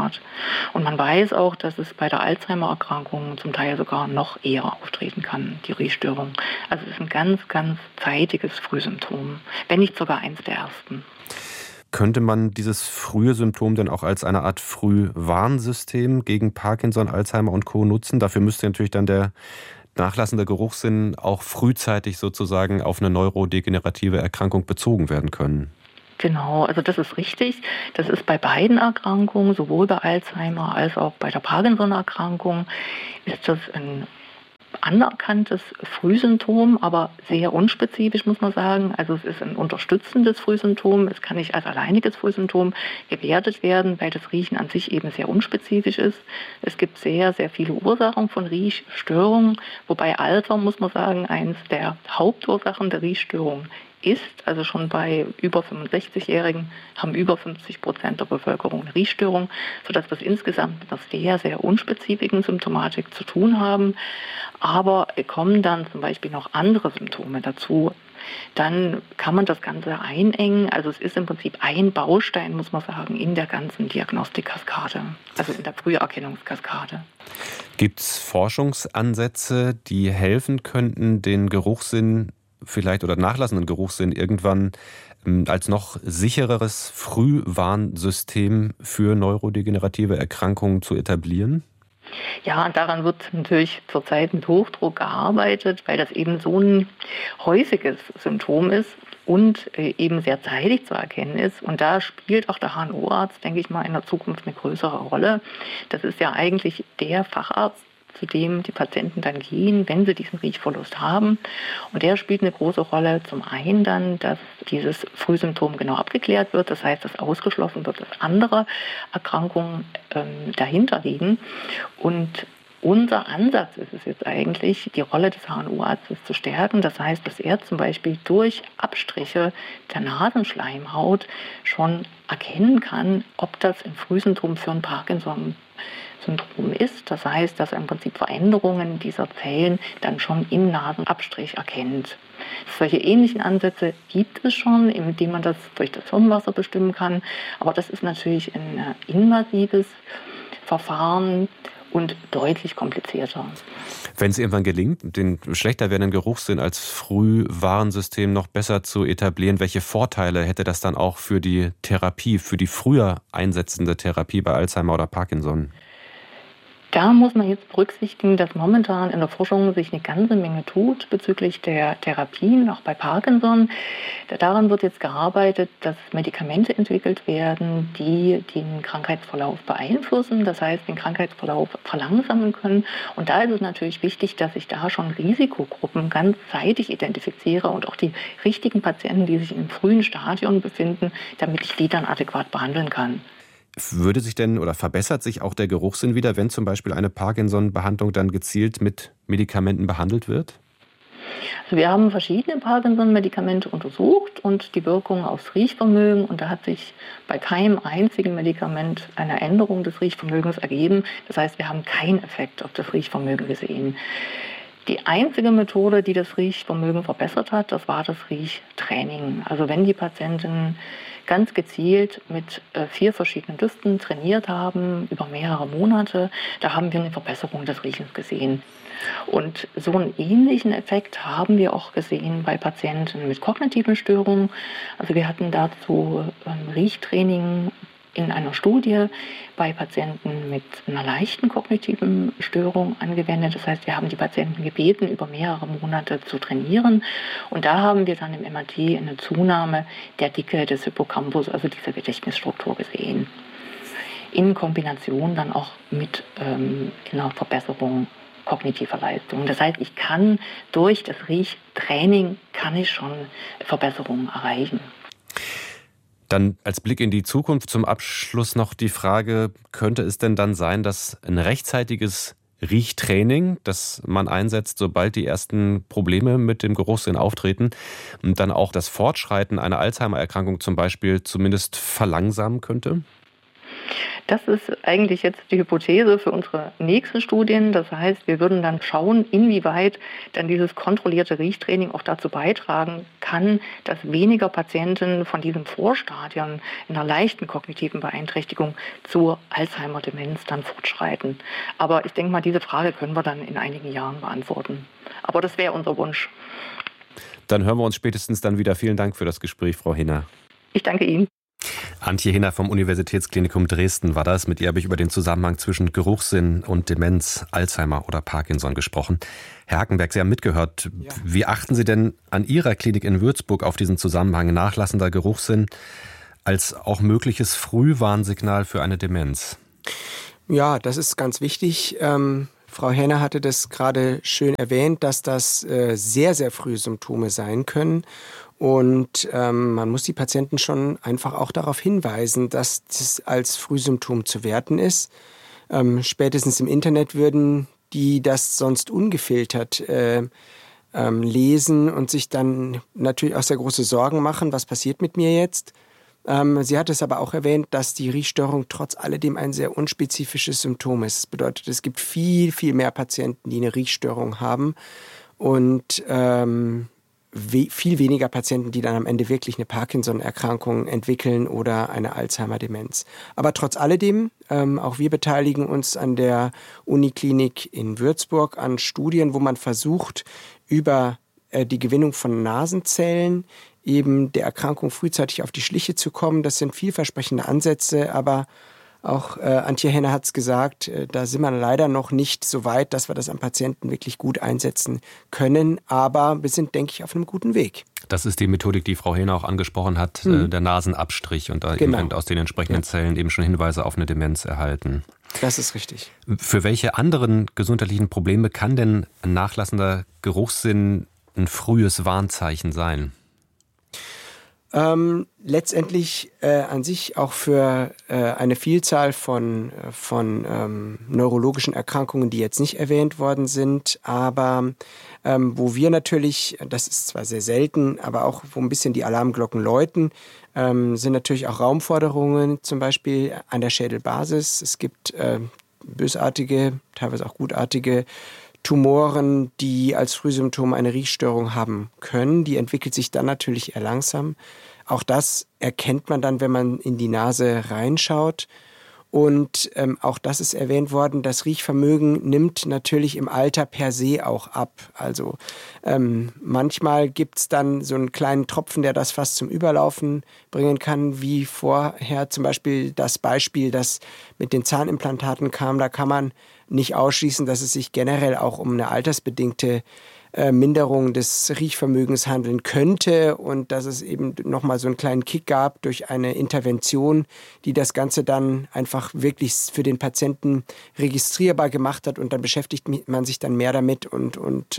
Grad. Und man weiß auch, dass es bei der Alzheimer-Erkrankung zum Teil sogar noch eher auftreten kann, die Riechstörung. Also es ist ein ganz, ganz zeitiges Frühsymptom, wenn nicht sogar eins der ersten. Könnte man dieses frühe Symptom denn auch als eine Art Frühwarnsystem gegen Parkinson, Alzheimer und Co. nutzen? Dafür müsste natürlich dann der nachlassende Geruchssinn auch frühzeitig sozusagen auf eine neurodegenerative Erkrankung bezogen werden können. Genau, also das ist richtig. Das ist bei beiden Erkrankungen, sowohl bei Alzheimer als auch bei der Parkinson-Erkrankung, ist das ein anerkanntes Frühsymptom, aber sehr unspezifisch, muss man sagen. Also es ist ein unterstützendes Frühsymptom. Es kann nicht als alleiniges Frühsymptom gewertet werden, weil das Riechen an sich eben sehr unspezifisch ist. Es gibt sehr, sehr viele Ursachen von Riechstörungen, wobei Alter, muss man sagen, eines der Hauptursachen der Riechstörung ist. Also schon bei über 65-Jährigen haben über 50% der Bevölkerung eine Riechstörung, sodass wir es insgesamt mit einer sehr, sehr unspezifischen Symptomatik zu tun haben. Aber kommen dann zum Beispiel noch andere Symptome dazu, dann kann man das Ganze einengen. Also es ist im Prinzip ein Baustein, muss man sagen, in der ganzen Diagnostikkaskade, also in der Früherkennungskaskade. Gibt es Forschungsansätze, die helfen könnten, den Geruchssinn vielleicht oder nachlassenden Geruchssinn irgendwann als noch sichereres Frühwarnsystem für neurodegenerative Erkrankungen zu etablieren? Ja, und daran wird natürlich zurzeit mit Hochdruck gearbeitet, weil das eben so ein häufiges Symptom ist und eben sehr zeitig zu erkennen ist. Und da spielt auch der HNO-Arzt, denke ich mal, in der Zukunft eine größere Rolle. Das ist ja eigentlich der Facharzt, zu dem die Patienten dann gehen, wenn sie diesen Riechverlust haben. Und der spielt eine große Rolle. Zum einen dann, dass dieses Frühsymptom genau abgeklärt wird. Das heißt, dass ausgeschlossen wird, dass andere Erkrankungen dahinter liegen. Und unser Ansatz ist es jetzt eigentlich, die Rolle des HNO-Arztes zu stärken. Das heißt, dass er zum Beispiel durch Abstriche der Nasenschleimhaut schon erkennen kann, ob das ein Frühsymptom für ein Parkinson-Syndrom ist. Das heißt, dass er im Prinzip Veränderungen dieser Zellen dann schon im Nasenabstrich erkennt. Solche ähnlichen Ansätze gibt es schon, indem man das durch das Hirnwasser bestimmen kann. Aber das ist natürlich ein invasives Verfahren und deutlich komplizierter. Wenn es irgendwann gelingt, den schlechter werdenden Geruchssinn als Frühwarnsystem noch besser zu etablieren, welche Vorteile hätte das dann auch für die Therapie, für die früher einsetzende Therapie bei Alzheimer oder Parkinson? Da muss man jetzt berücksichtigen, dass momentan in der Forschung sich eine ganze Menge tut bezüglich der Therapien, auch bei Parkinson. Daran wird jetzt gearbeitet, dass Medikamente entwickelt werden, die den Krankheitsverlauf beeinflussen, das heißt den Krankheitsverlauf verlangsamen können. Und da ist es natürlich wichtig, dass ich da schon Risikogruppen ganz zeitig identifiziere und auch die richtigen Patienten, die sich im frühen Stadium befinden, damit ich die dann adäquat behandeln kann. Würde sich denn oder verbessert sich auch der Geruchssinn wieder, wenn zum Beispiel eine Parkinson-Behandlung dann gezielt mit Medikamenten behandelt wird? Also wir haben verschiedene Parkinson-Medikamente untersucht und die Wirkung aufs Riechvermögen. Und da hat sich bei keinem einzigen Medikament eine Änderung des Riechvermögens ergeben. Das heißt, wir haben keinen Effekt auf das Riechvermögen gesehen. Die einzige Methode, die das Riechvermögen verbessert hat, das war das Riechtraining. Also wenn die Patienten ganz gezielt mit 4 verschiedenen Düften trainiert haben über mehrere Monate, da haben wir eine Verbesserung des Riechens gesehen. Und so einen ähnlichen Effekt haben wir auch gesehen bei Patienten mit kognitiven Störungen. Also wir hatten dazu Riechtraining in einer Studie bei Patienten mit einer leichten kognitiven Störung angewendet. Das heißt, wir haben die Patienten gebeten, über mehrere Monate zu trainieren. Und da haben wir dann im MRT eine Zunahme der Dicke des Hippocampus, also dieser Gedächtnisstruktur gesehen. In Kombination dann auch mit einer Verbesserung kognitiver Leistung. Das heißt, ich kann durch das Riechtraining schon Verbesserungen erreichen. Dann als Blick in die Zukunft zum Abschluss noch die Frage, könnte es denn dann sein, dass ein rechtzeitiges Riechtraining, das man einsetzt, sobald die ersten Probleme mit dem Geruchssinn auftreten, und dann auch das Fortschreiten einer Alzheimer-Erkrankung zum Beispiel zumindest verlangsamen könnte? Das ist eigentlich jetzt die Hypothese für unsere nächsten Studien. Das heißt, wir würden dann schauen, inwieweit dann dieses kontrollierte Riechtraining auch dazu beitragen kann, dass weniger Patienten von diesen Vorstadien in einer leichten kognitiven Beeinträchtigung zur Alzheimer-Demenz dann fortschreiten. Aber ich denke mal, diese Frage können wir dann in einigen Jahren beantworten. Aber das wäre unser Wunsch. Dann hören wir uns spätestens dann wieder. Vielen Dank für das Gespräch, Frau Hinner. Ich danke Ihnen. Antje Hinner vom Universitätsklinikum Dresden war das. Mit ihr habe ich über den Zusammenhang zwischen Geruchssinn und Demenz, Alzheimer oder Parkinson gesprochen. Herr Hackenberg, Sie haben mitgehört. Ja. Wie achten Sie denn an Ihrer Klinik in Würzburg auf diesen Zusammenhang nachlassender Geruchssinn als auch mögliches Frühwarnsignal für eine Demenz? Ja, das ist ganz wichtig. Frau Henner hatte das gerade schön erwähnt, dass das sehr, sehr frühe Symptome sein können. Und man muss die Patienten schon einfach auch darauf hinweisen, dass das als Frühsymptom zu werten ist. Spätestens im Internet würden die das sonst ungefiltert lesen und sich dann natürlich auch sehr große Sorgen machen, was passiert mit mir jetzt. Sie hat es aber auch erwähnt, dass die Riechstörung trotz alledem ein sehr unspezifisches Symptom ist. Das bedeutet, es gibt viel, viel mehr Patienten, die eine Riechstörung haben und viel weniger Patienten, die dann am Ende wirklich eine Parkinson-Erkrankung entwickeln oder eine Alzheimer-Demenz. Aber trotz alledem, auch wir beteiligen uns an der Uniklinik in Würzburg an Studien, wo man versucht, über die Gewinnung von Nasenzellen eben der Erkrankung frühzeitig auf die Schliche zu kommen. Das sind vielversprechende Ansätze, aber auch Antje Henner hat es gesagt, da sind wir leider noch nicht so weit, dass wir das am Patienten wirklich gut einsetzen können. Aber wir sind, denke ich, auf einem guten Weg. Das ist die Methodik, die Frau Henner auch angesprochen hat, der Nasenabstrich. Und da eben aus den entsprechenden Zellen eben schon Hinweise auf eine Demenz erhalten. Das ist richtig. Für welche anderen gesundheitlichen Probleme kann denn ein nachlassender Geruchssinn ein frühes Warnzeichen sein? Letztendlich an sich auch für eine Vielzahl von neurologischen Erkrankungen, die jetzt nicht erwähnt worden sind, aber wo wir natürlich, das ist zwar sehr selten, aber auch wo ein bisschen die Alarmglocken läuten, sind natürlich auch Raumforderungen, zum Beispiel an der Schädelbasis. Es gibt bösartige, teilweise auch gutartige Tumoren, die als Frühsymptom eine Riechstörung haben können. Die entwickelt sich dann natürlich eher langsam. Auch das erkennt man dann, wenn man in die Nase reinschaut. Und auch das ist erwähnt worden, das Riechvermögen nimmt natürlich im Alter per se auch ab. Also manchmal gibt es dann so einen kleinen Tropfen, der das fast zum Überlaufen bringen kann, wie vorher zum Beispiel das Beispiel, das mit den Zahnimplantaten kam. Da kann man nicht ausschließen, dass es sich generell auch um eine altersbedingte Minderung des Riechvermögens handeln könnte und dass es eben nochmal so einen kleinen Kick gab durch eine Intervention, die das Ganze dann einfach wirklich für den Patienten registrierbar gemacht hat und dann beschäftigt man sich dann mehr damit und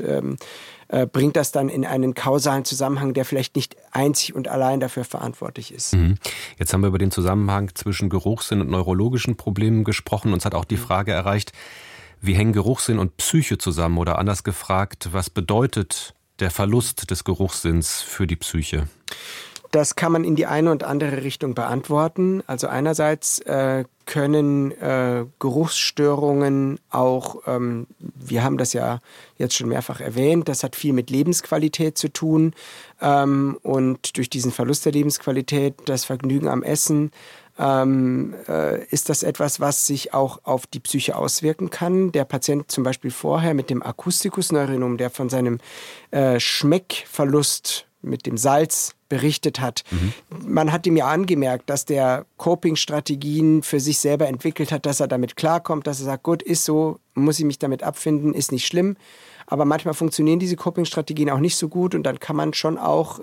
bringt das dann in einen kausalen Zusammenhang, der vielleicht nicht einzig und allein dafür verantwortlich ist. Jetzt haben wir über den Zusammenhang zwischen Geruchssinn und neurologischen Problemen gesprochen. Uns hat auch die Frage erreicht, wie hängen Geruchssinn und Psyche zusammen? Oder anders gefragt, was bedeutet der Verlust des Geruchssinns für die Psyche? Das kann man in die eine und andere Richtung beantworten. Also einerseits können Geruchsstörungen auch, wir haben das ja jetzt schon mehrfach erwähnt, das hat viel mit Lebensqualität zu tun. Und durch diesen Verlust der Lebensqualität, das Vergnügen am Essen, ist das etwas, was sich auch auf die Psyche auswirken kann. Der Patient zum Beispiel vorher mit dem Acusticus-Neurinum, der von seinem Schmeckverlust mit dem Salz berichtet hat. Man hat ihm ja angemerkt, dass der Coping-Strategien für sich selber entwickelt hat, dass er damit klarkommt, dass er sagt, gut, ist so, muss ich mich damit abfinden, ist nicht schlimm. Aber manchmal funktionieren diese Coping-Strategien auch nicht so gut und dann kann man schon auch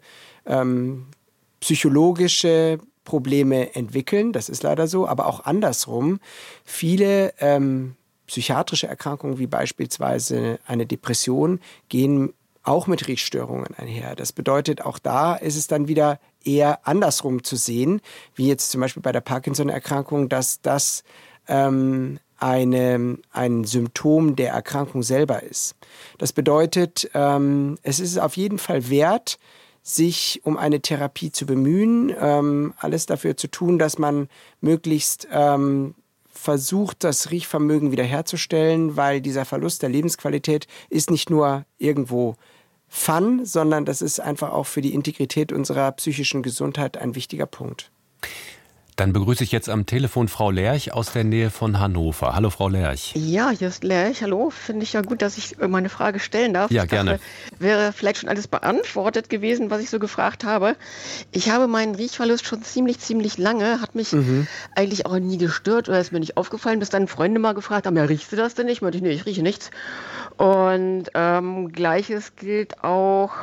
psychologische Probleme entwickeln, das ist leider so, aber auch andersrum. Viele psychiatrische Erkrankungen, wie beispielsweise eine Depression, gehen auch mit Riechstörungen einher. Das bedeutet, auch da ist es dann wieder eher andersrum zu sehen, wie jetzt zum Beispiel bei der Parkinson-Erkrankung, dass das ein Symptom der Erkrankung selber ist. Das bedeutet, es ist auf jeden Fall wert, sich um eine Therapie zu bemühen, alles dafür zu tun, dass man möglichst versucht, das Riechvermögen wiederherzustellen, weil dieser Verlust der Lebensqualität ist nicht nur irgendwo Fun, sondern das ist einfach auch für die Integrität unserer psychischen Gesundheit ein wichtiger Punkt. Dann begrüße ich jetzt am Telefon Frau Lerch aus der Nähe von Hannover. Hallo Frau Lerch. Ja, hier ist Lerch. Hallo. Finde ich ja gut, dass ich meine Frage stellen darf. Ja, gerne. Wäre vielleicht schon alles beantwortet gewesen, was ich so gefragt habe. Ich habe meinen Riechverlust schon ziemlich lange. Hat mich eigentlich auch nie gestört oder ist mir nicht aufgefallen, bis dann Freunde mal gefragt haben, ja, riechst du das denn nicht? Meinte ich, nee, ich rieche nichts. Und Gleiches gilt auch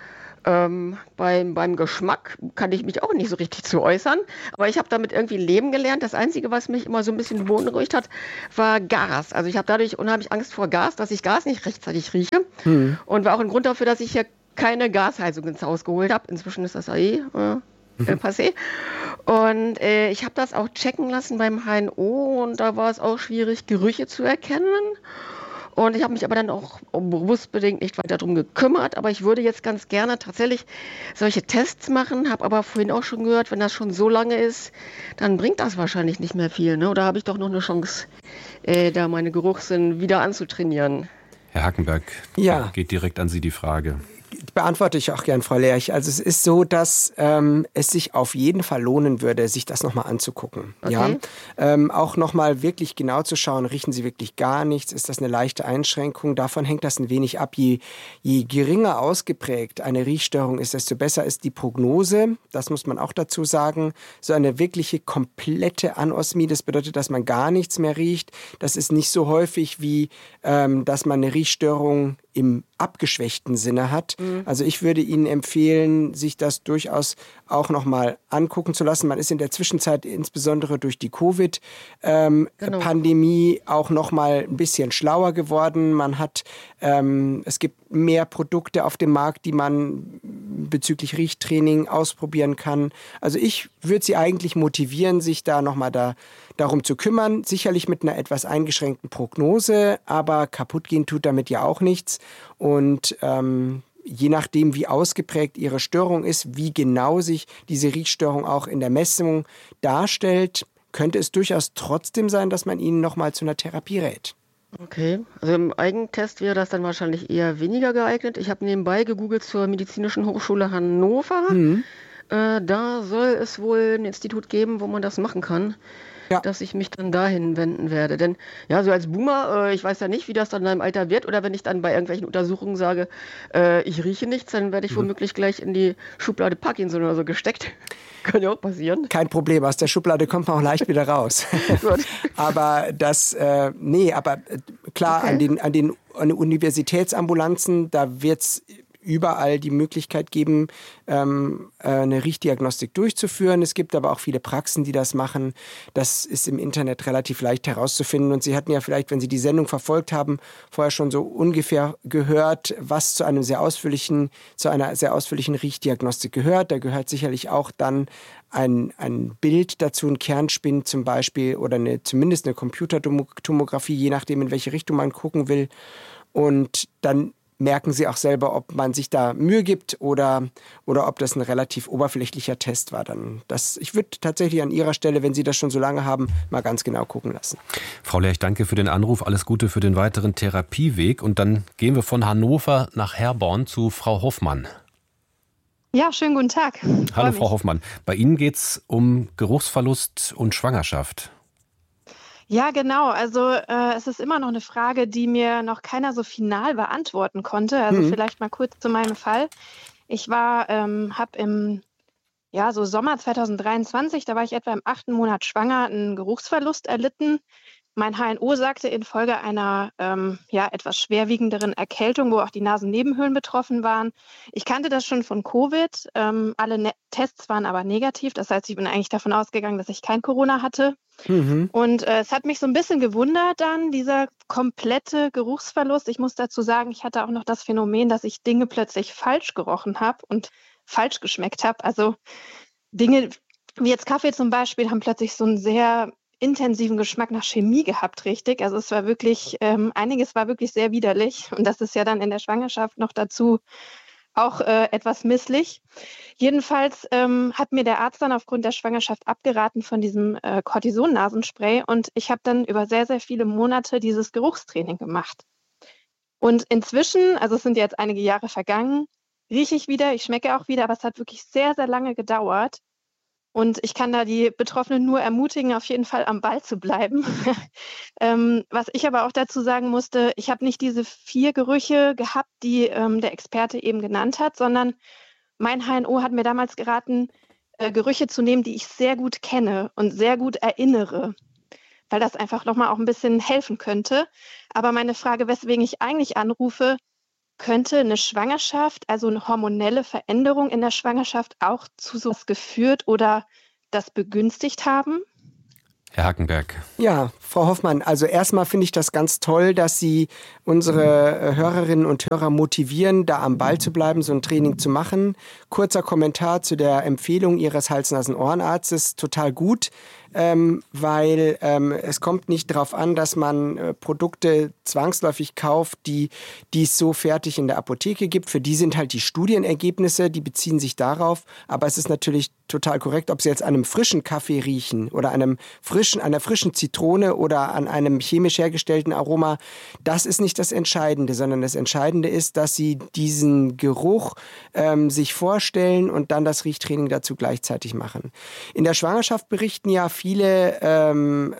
beim Geschmack, kann ich mich auch nicht so richtig zu äußern. Aber ich habe damit irgendwie leben gelernt. Das Einzige, was mich immer so ein bisschen beunruhigt hat, war Gas. Also ich habe dadurch unheimlich Angst vor Gas, dass ich Gas nicht rechtzeitig rieche. Und war auch ein Grund dafür, dass ich hier keine Gasheizung ins Haus geholt habe. Inzwischen ist das ja passé. Und ich habe das auch checken lassen beim HNO und da war es auch schwierig, Gerüche zu erkennen. Und ich habe mich aber dann auch bewusst bedingt nicht weiter darum gekümmert. Aber ich würde jetzt ganz gerne tatsächlich solche Tests machen. Habe aber vorhin auch schon gehört, wenn das schon so lange ist, dann bringt das wahrscheinlich nicht mehr viel. Ne? Oder habe ich doch noch eine Chance, da meine Geruchssinn wieder anzutrainieren? Herr Hackenberg, geht direkt an Sie die Frage. Beantworte ich auch gern, Frau Lerch. Also es ist so, dass es sich auf jeden Fall lohnen würde, sich das nochmal anzugucken. Okay. Ja? Auch nochmal wirklich genau zu schauen, riechen Sie wirklich gar nichts? Ist das eine leichte Einschränkung? Davon hängt das ein wenig ab. Je geringer ausgeprägt eine Riechstörung ist, desto besser ist die Prognose. Das muss man auch dazu sagen. So eine wirkliche komplette Anosmie, das bedeutet, dass man gar nichts mehr riecht. Das ist nicht so häufig, wie dass man eine Riechstörung im abgeschwächten Sinne hat. Also ich würde Ihnen empfehlen, sich das durchaus auch nochmal angucken zu lassen. Man ist in der Zwischenzeit insbesondere durch die Covid-Pandemie auch nochmal ein bisschen schlauer geworden. Man hat, es gibt mehr Produkte auf dem Markt, die man bezüglich Riechtraining ausprobieren kann. Also ich würde Sie eigentlich motivieren, sich da nochmal darum zu kümmern. Sicherlich mit einer etwas eingeschränkten Prognose, aber kaputt gehen tut damit ja auch nichts. Und je nachdem, wie ausgeprägt Ihre Störung ist, wie genau sich diese Riechstörung auch in der Messung darstellt, könnte es durchaus trotzdem sein, dass man Ihnen nochmal zu einer Therapie rät. Okay, also im Eigentest wäre das dann wahrscheinlich eher weniger geeignet. Ich habe nebenbei gegoogelt zur Medizinischen Hochschule Hannover. Da soll es wohl ein Institut geben, wo man das machen kann. Dass ich mich dann dahin wenden werde. Denn ja, so als Boomer, ich weiß ja nicht, wie das dann in meinem Alter wird. Oder wenn ich dann bei irgendwelchen Untersuchungen sage, ich rieche nichts, dann werde ich womöglich gleich in die Schublade Parkinson oder so gesteckt. Kann ja auch passieren. Kein Problem, aus der Schublade kommt man auch leicht wieder raus. Aber klar, okay. an den Universitätsambulanzen, da wird es überall die Möglichkeit geben, eine Riechdiagnostik durchzuführen. Es gibt aber auch viele Praxen, die das machen. Das ist im Internet relativ leicht herauszufinden. Und Sie hatten ja vielleicht, wenn Sie die Sendung verfolgt haben, vorher schon so ungefähr gehört, was zu einer sehr ausführlichen Riechdiagnostik gehört. Da gehört sicherlich auch dann ein Bild dazu, ein Kernspin zum Beispiel oder zumindest eine Computertomographie, je nachdem, in welche Richtung man gucken will. Und dann merken Sie auch selber, ob man sich da Mühe gibt oder ob das ein relativ oberflächlicher Test war. Ich würde tatsächlich an Ihrer Stelle, wenn Sie das schon so lange haben, mal ganz genau gucken lassen. Frau Lerch, danke für den Anruf. Alles Gute für den weiteren Therapieweg. Und dann gehen wir von Hannover nach Herborn zu Frau Hoffmann. Ja, schönen guten Tag. Hallo Frau Hoffmann. Bei Ihnen geht es um Geruchsverlust und Schwangerschaft. Ja, genau. Also es ist immer noch eine Frage, die mir noch keiner so final beantworten konnte. Also vielleicht mal kurz zu meinem Fall. Ich habe im Sommer 2023, da war ich etwa im 8. Monat schwanger, einen Geruchsverlust erlitten. Mein HNO sagte infolge einer etwas schwerwiegenderen Erkältung, wo auch die Nasennebenhöhlen betroffen waren. Ich kannte das schon von Covid. Alle Tests waren aber negativ. Das heißt, ich bin eigentlich davon ausgegangen, dass ich kein Corona hatte. Und es hat mich so ein bisschen gewundert dann, dieser komplette Geruchsverlust. Ich muss dazu sagen, ich hatte auch noch das Phänomen, dass ich Dinge plötzlich falsch gerochen habe und falsch geschmeckt habe. Also Dinge wie jetzt Kaffee zum Beispiel haben plötzlich so einen sehr intensiven Geschmack nach Chemie gehabt, richtig. Also es war wirklich, einiges war wirklich sehr widerlich. Und das ist ja dann in der Schwangerschaft noch dazu auch etwas misslich. Jedenfalls hat mir der Arzt dann aufgrund der Schwangerschaft abgeraten von diesem Cortison-Nasenspray und ich habe dann über sehr, sehr viele Monate dieses Geruchstraining gemacht. Und inzwischen, also es sind jetzt einige Jahre vergangen, rieche ich wieder, ich schmecke auch wieder, aber es hat wirklich sehr, sehr lange gedauert. Und ich kann da die Betroffenen nur ermutigen, auf jeden Fall am Ball zu bleiben. Was ich aber auch dazu sagen musste, ich habe nicht diese 4 Gerüche gehabt, die der Experte eben genannt hat, sondern mein HNO hat mir damals geraten, Gerüche zu nehmen, die ich sehr gut kenne und sehr gut erinnere, weil das einfach nochmal auch ein bisschen helfen könnte. Aber meine Frage, weswegen ich eigentlich anrufe, könnte eine Schwangerschaft, also eine hormonelle Veränderung in der Schwangerschaft auch zu sowas geführt oder das begünstigt haben? Herr Hackenberg. Ja, Frau Hoffmann, also erstmal finde ich das ganz toll, dass Sie unsere Hörerinnen und Hörer motivieren, da am Ball zu bleiben, so ein Training zu machen. Kurzer Kommentar zu der Empfehlung Ihres Hals-Nasen-Ohrenarztes, total gut. Weil es kommt nicht darauf an, dass man Produkte zwangsläufig kauft, die es so fertig in der Apotheke gibt. Für die sind halt die Studienergebnisse, die beziehen sich darauf. Aber es ist natürlich total korrekt, ob Sie jetzt an einem frischen Kaffee riechen oder einer frischen Zitrone oder an einem chemisch hergestellten Aroma. Das ist nicht das Entscheidende, sondern das Entscheidende ist, dass Sie diesen Geruch sich vorstellen und dann das Riechtraining dazu gleichzeitig machen. In der Schwangerschaft berichten ja viele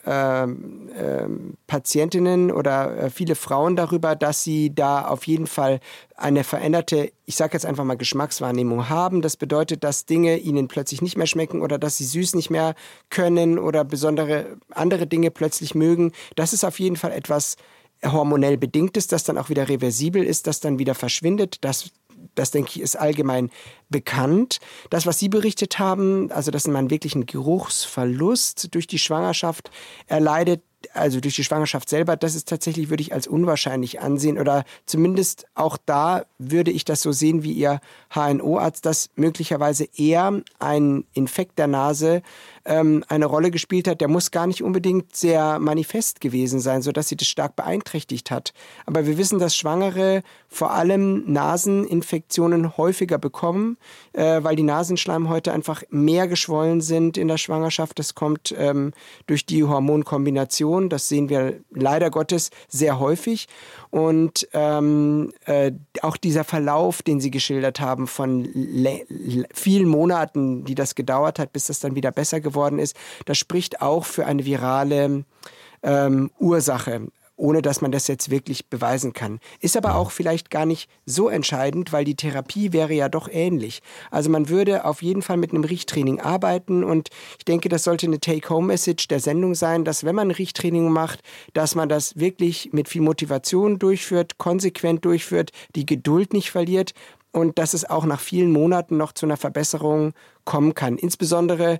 Patientinnen oder viele Frauen darüber, dass sie da auf jeden Fall eine veränderte, ich sage jetzt einfach mal Geschmackswahrnehmung haben. Das bedeutet, dass Dinge ihnen plötzlich nicht mehr schmecken oder dass sie süß nicht mehr können oder besondere andere Dinge plötzlich mögen. Das ist auf jeden Fall etwas hormonell Bedingtes, das dann auch wieder reversibel ist, das dann wieder verschwindet. Das denke ich, ist allgemein bekannt. Das, was Sie berichtet haben, also dass man wirklich einen Geruchsverlust durch die Schwangerschaft erleidet, also durch die Schwangerschaft selber, das ist tatsächlich, würde ich als unwahrscheinlich ansehen oder zumindest auch da würde ich das so sehen wie Ihr HNO-Arzt, dass möglicherweise eher ein Infekt der Nase eine Rolle gespielt hat. Der muss gar nicht unbedingt sehr manifest gewesen sein, sodass sie das stark beeinträchtigt hat. Aber wir wissen, dass Schwangere vor allem Naseninfektionen häufiger bekommen, weil die Nasenschleimhäute einfach mehr geschwollen sind in der Schwangerschaft. Das kommt durch die Hormonkombination. Das sehen wir leider Gottes sehr häufig. Und auch dieser Verlauf, den Sie geschildert haben, von vielen Monaten, die das gedauert hat, bis das dann wieder besser geworden ist, das spricht auch für eine virale Ursache, ohne dass man das jetzt wirklich beweisen kann. Ist aber auch vielleicht gar nicht so entscheidend, weil die Therapie wäre ja doch ähnlich. Also man würde auf jeden Fall mit einem Riechtraining arbeiten und ich denke, das sollte eine Take-Home-Message der Sendung sein, dass wenn man ein Riechtraining macht, dass man das wirklich mit viel Motivation durchführt, konsequent durchführt, die Geduld nicht verliert und dass es auch nach vielen Monaten noch zu einer Verbesserung kommen kann. Insbesondere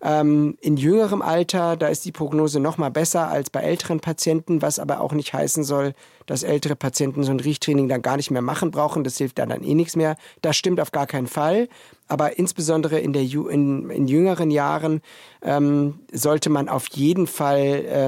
in jüngerem Alter, da ist die Prognose noch mal besser als bei älteren Patienten, was aber auch nicht heißen soll, dass ältere Patienten so ein Riechtraining dann gar nicht mehr machen brauchen. Das hilft dann eh nichts mehr. Das stimmt auf gar keinen Fall. Aber insbesondere in jüngeren Jahren sollte man auf jeden Fall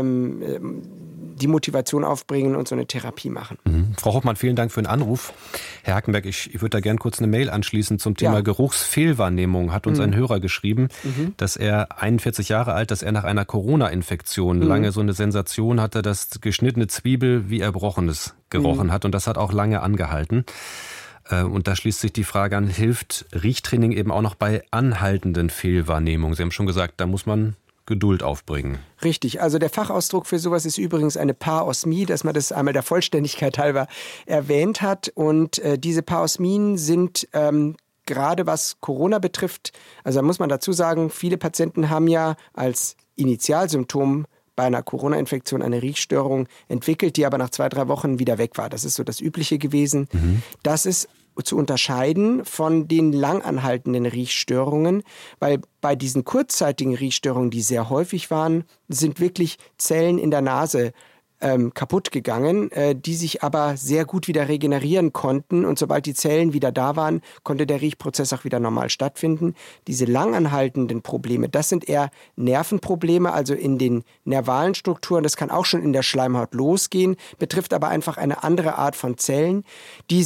die Motivation aufbringen und so eine Therapie machen. Frau Hoffmann, vielen Dank für den Anruf. Herr Hackenberg, ich würde da gerne kurz eine Mail anschließen zum Thema Geruchsfehlwahrnehmung. Hat uns ein Hörer geschrieben, dass er 41 Jahre alt, dass er nach einer Corona-Infektion lange so eine Sensation hatte, dass geschnittene Zwiebel wie Erbrochenes gerochen hat und das hat auch lange angehalten. Und da schließt sich die Frage an, hilft Riechtraining eben auch noch bei anhaltenden Fehlwahrnehmungen? Sie haben schon gesagt, da muss man Geduld aufbringen. Richtig, also der Fachausdruck für sowas ist übrigens eine Paosmie, dass man das einmal der Vollständigkeit halber erwähnt hat. Und diese Paosmien sind gerade was Corona betrifft, also da muss man dazu sagen, viele Patienten haben ja als Initialsymptom bei einer Corona-Infektion eine Riechstörung entwickelt, die aber nach 2-3 Wochen wieder weg war. Das ist so das Übliche gewesen. Das ist zu unterscheiden von den langanhaltenden Riechstörungen, weil bei diesen kurzzeitigen Riechstörungen, die sehr häufig waren, sind wirklich Zellen in der Nase kaputt gegangen, die sich aber sehr gut wieder regenerieren konnten und sobald die Zellen wieder da waren, konnte der Riechprozess auch wieder normal stattfinden. Diese langanhaltenden Probleme, das sind eher Nervenprobleme, also in den nervalen Strukturen, das kann auch schon in der Schleimhaut losgehen, betrifft aber einfach eine andere Art von Zellen, die sich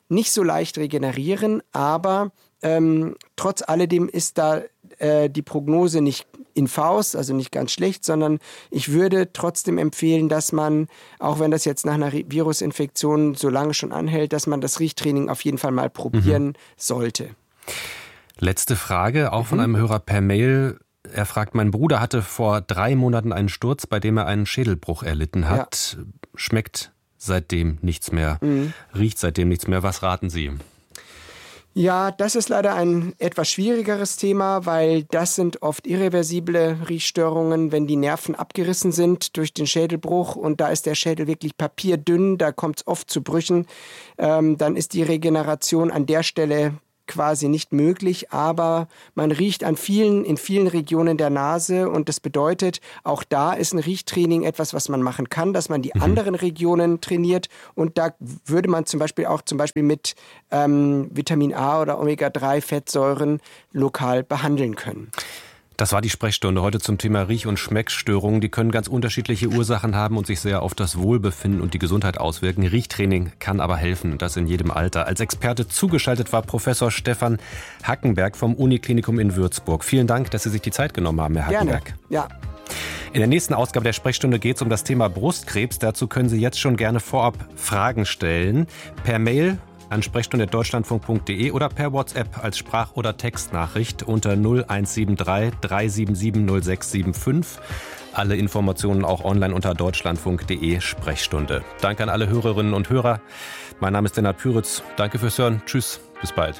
nicht so leicht regenerieren, aber trotz alledem ist da die Prognose nicht in Faust, also nicht ganz schlecht, sondern ich würde trotzdem empfehlen, dass man, auch wenn das jetzt nach einer Virusinfektion so lange schon anhält, dass man das Riechtraining auf jeden Fall mal probieren sollte. Letzte Frage, auch von einem Hörer per Mail. Er fragt, mein Bruder hatte vor 3 Monaten einen Sturz, bei dem er einen Schädelbruch erlitten hat. Ja. Schmeckt seitdem nichts mehr, riecht seitdem nichts mehr. Was raten Sie? Ja, das ist leider ein etwas schwierigeres Thema, weil das sind oft irreversible Riechstörungen, wenn die Nerven abgerissen sind durch den Schädelbruch und da ist der Schädel wirklich papierdünn, da kommt es oft zu Brüchen, dann ist die Regeneration an der Stelle quasi nicht möglich, aber man riecht in vielen Regionen der Nase und das bedeutet, auch da ist ein Riechtraining etwas, was man machen kann, dass man die anderen Regionen trainiert und da würde man zum Beispiel mit Vitamin A oder Omega-3-Fettsäuren lokal behandeln können. Das war die Sprechstunde heute zum Thema Riech- und Schmeckstörungen. Die können ganz unterschiedliche Ursachen haben und sich sehr auf das Wohlbefinden und die Gesundheit auswirken. Riechtraining kann aber helfen, und das in jedem Alter. Als Experte zugeschaltet war Professor Stefan Hackenberg vom Uniklinikum in Würzburg. Vielen Dank, dass Sie sich die Zeit genommen haben, Herr Hackenberg. Gerne. Ja. In der nächsten Ausgabe der Sprechstunde geht es um das Thema Brustkrebs. Dazu können Sie jetzt schon gerne vorab Fragen stellen. Per Mail an sprechstunde@deutschlandfunk.de oder per WhatsApp als Sprach- oder Textnachricht unter 0173 377 0675. Alle Informationen auch online unter deutschlandfunk.de Sprechstunde. Danke an alle Hörerinnen und Hörer. Mein Name ist Lennart Püritz. Danke fürs Hören. Tschüss, bis bald.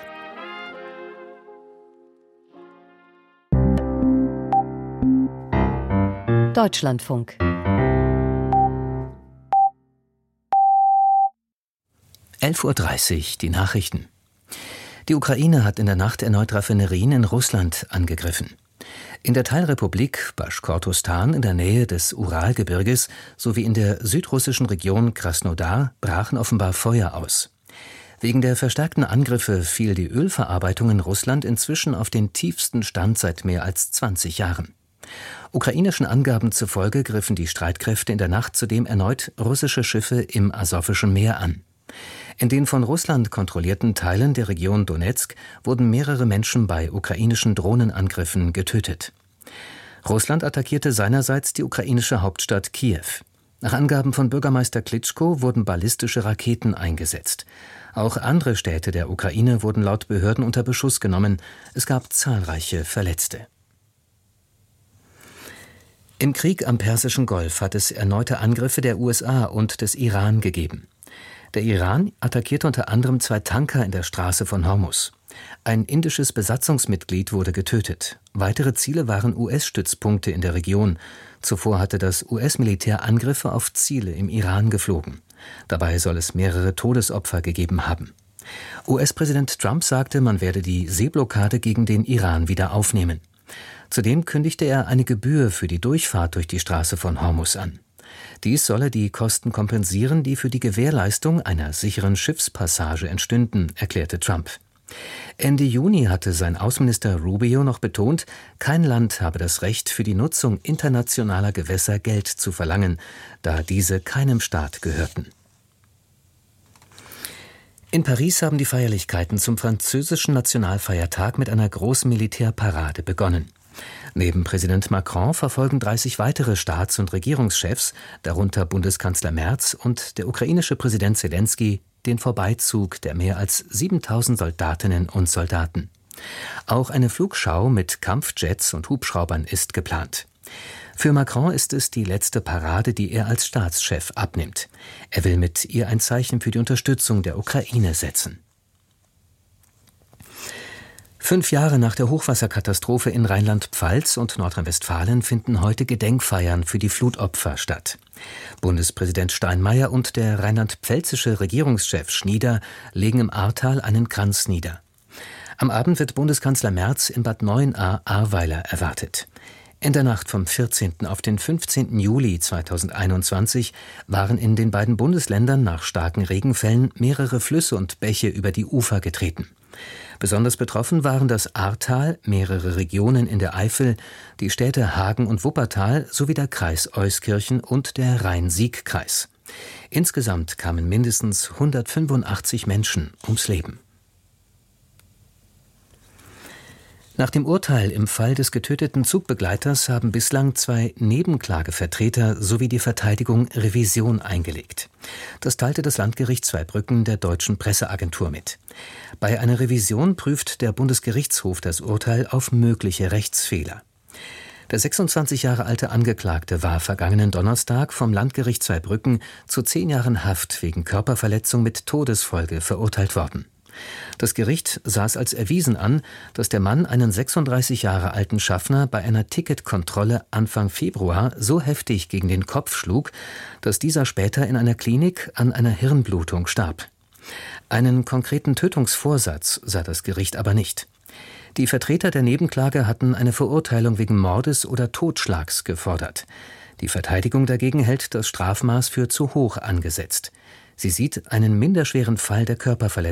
Deutschlandfunk. 11:30 Uhr, die Nachrichten. Die Ukraine hat in der Nacht erneut Raffinerien in Russland angegriffen. In der Teilrepublik Baschkortostan in der Nähe des Uralgebirges sowie in der südrussischen Region Krasnodar brachen offenbar Feuer aus. Wegen der verstärkten Angriffe fiel die Ölverarbeitung in Russland inzwischen auf den tiefsten Stand seit mehr als 20 Jahren. Ukrainischen Angaben zufolge griffen die Streitkräfte in der Nacht zudem erneut russische Schiffe im Asowischen Meer an. In den von Russland kontrollierten Teilen der Region Donezk wurden mehrere Menschen bei ukrainischen Drohnenangriffen getötet. Russland attackierte seinerseits die ukrainische Hauptstadt Kiew. Nach Angaben von Bürgermeister Klitschko wurden ballistische Raketen eingesetzt. Auch andere Städte der Ukraine wurden laut Behörden unter Beschuss genommen. Es gab zahlreiche Verletzte. Im Krieg am Persischen Golf hat es erneute Angriffe der USA und des Iran gegeben. Der Iran attackierte unter anderem 2 Tanker in der Straße von Hormuz. Ein indisches Besatzungsmitglied wurde getötet. Weitere Ziele waren US-Stützpunkte in der Region. Zuvor hatte das US-Militär Angriffe auf Ziele im Iran geflogen. Dabei soll es mehrere Todesopfer gegeben haben. US-Präsident Trump sagte, man werde die Seeblockade gegen den Iran wieder aufnehmen. Zudem kündigte er eine Gebühr für die Durchfahrt durch die Straße von Hormuz an. Dies solle die Kosten kompensieren, die für die Gewährleistung einer sicheren Schiffspassage entstünden, erklärte Trump. Ende Juni hatte sein Außenminister Rubio noch betont, kein Land habe das Recht, für die Nutzung internationaler Gewässer Geld zu verlangen, da diese keinem Staat gehörten. In Paris haben die Feierlichkeiten zum französischen Nationalfeiertag mit einer großen Militärparade begonnen. Neben Präsident Macron verfolgen 30 weitere Staats- und Regierungschefs, darunter Bundeskanzler Merz und der ukrainische Präsident Selenskyj, den Vorbeizug der mehr als 7.000 Soldatinnen und Soldaten. Auch eine Flugschau mit Kampfjets und Hubschraubern ist geplant. Für Macron ist es die letzte Parade, die er als Staatschef abnimmt. Er will mit ihr ein Zeichen für die Unterstützung der Ukraine setzen. 5 Jahre nach der Hochwasserkatastrophe in Rheinland-Pfalz und Nordrhein-Westfalen finden heute Gedenkfeiern für die Flutopfer statt. Bundespräsident Steinmeier und der rheinland-pfälzische Regierungschef Schnieder legen im Ahrtal einen Kranz nieder. Am Abend wird Bundeskanzler Merz in Bad Neuenahr-Ahrweiler erwartet. In der Nacht vom 14. auf den 15. Juli 2021 waren in den beiden Bundesländern nach starken Regenfällen mehrere Flüsse und Bäche über die Ufer getreten. Besonders betroffen waren das Ahrtal, mehrere Regionen in der Eifel, die Städte Hagen und Wuppertal sowie der Kreis Euskirchen und der Rhein-Sieg-Kreis. Insgesamt kamen mindestens 185 Menschen ums Leben. Nach dem Urteil im Fall des getöteten Zugbegleiters haben bislang 2 Nebenklagevertreter sowie die Verteidigung Revision eingelegt. Das teilte das Landgericht Zweibrücken der Deutschen Presseagentur mit. Bei einer Revision prüft der Bundesgerichtshof das Urteil auf mögliche Rechtsfehler. Der 26 Jahre alte Angeklagte war vergangenen Donnerstag vom Landgericht Zweibrücken zu 10 Jahren Haft wegen Körperverletzung mit Todesfolge verurteilt worden. Das Gericht sah es als erwiesen an, dass der Mann einen 36 Jahre alten Schaffner bei einer Ticketkontrolle Anfang Februar so heftig gegen den Kopf schlug, dass dieser später in einer Klinik an einer Hirnblutung starb. Einen konkreten Tötungsvorsatz sah das Gericht aber nicht. Die Vertreter der Nebenklage hatten eine Verurteilung wegen Mordes oder Totschlags gefordert. Die Verteidigung dagegen hält das Strafmaß für zu hoch angesetzt. Sie sieht einen minderschweren Fall der Körperverletzung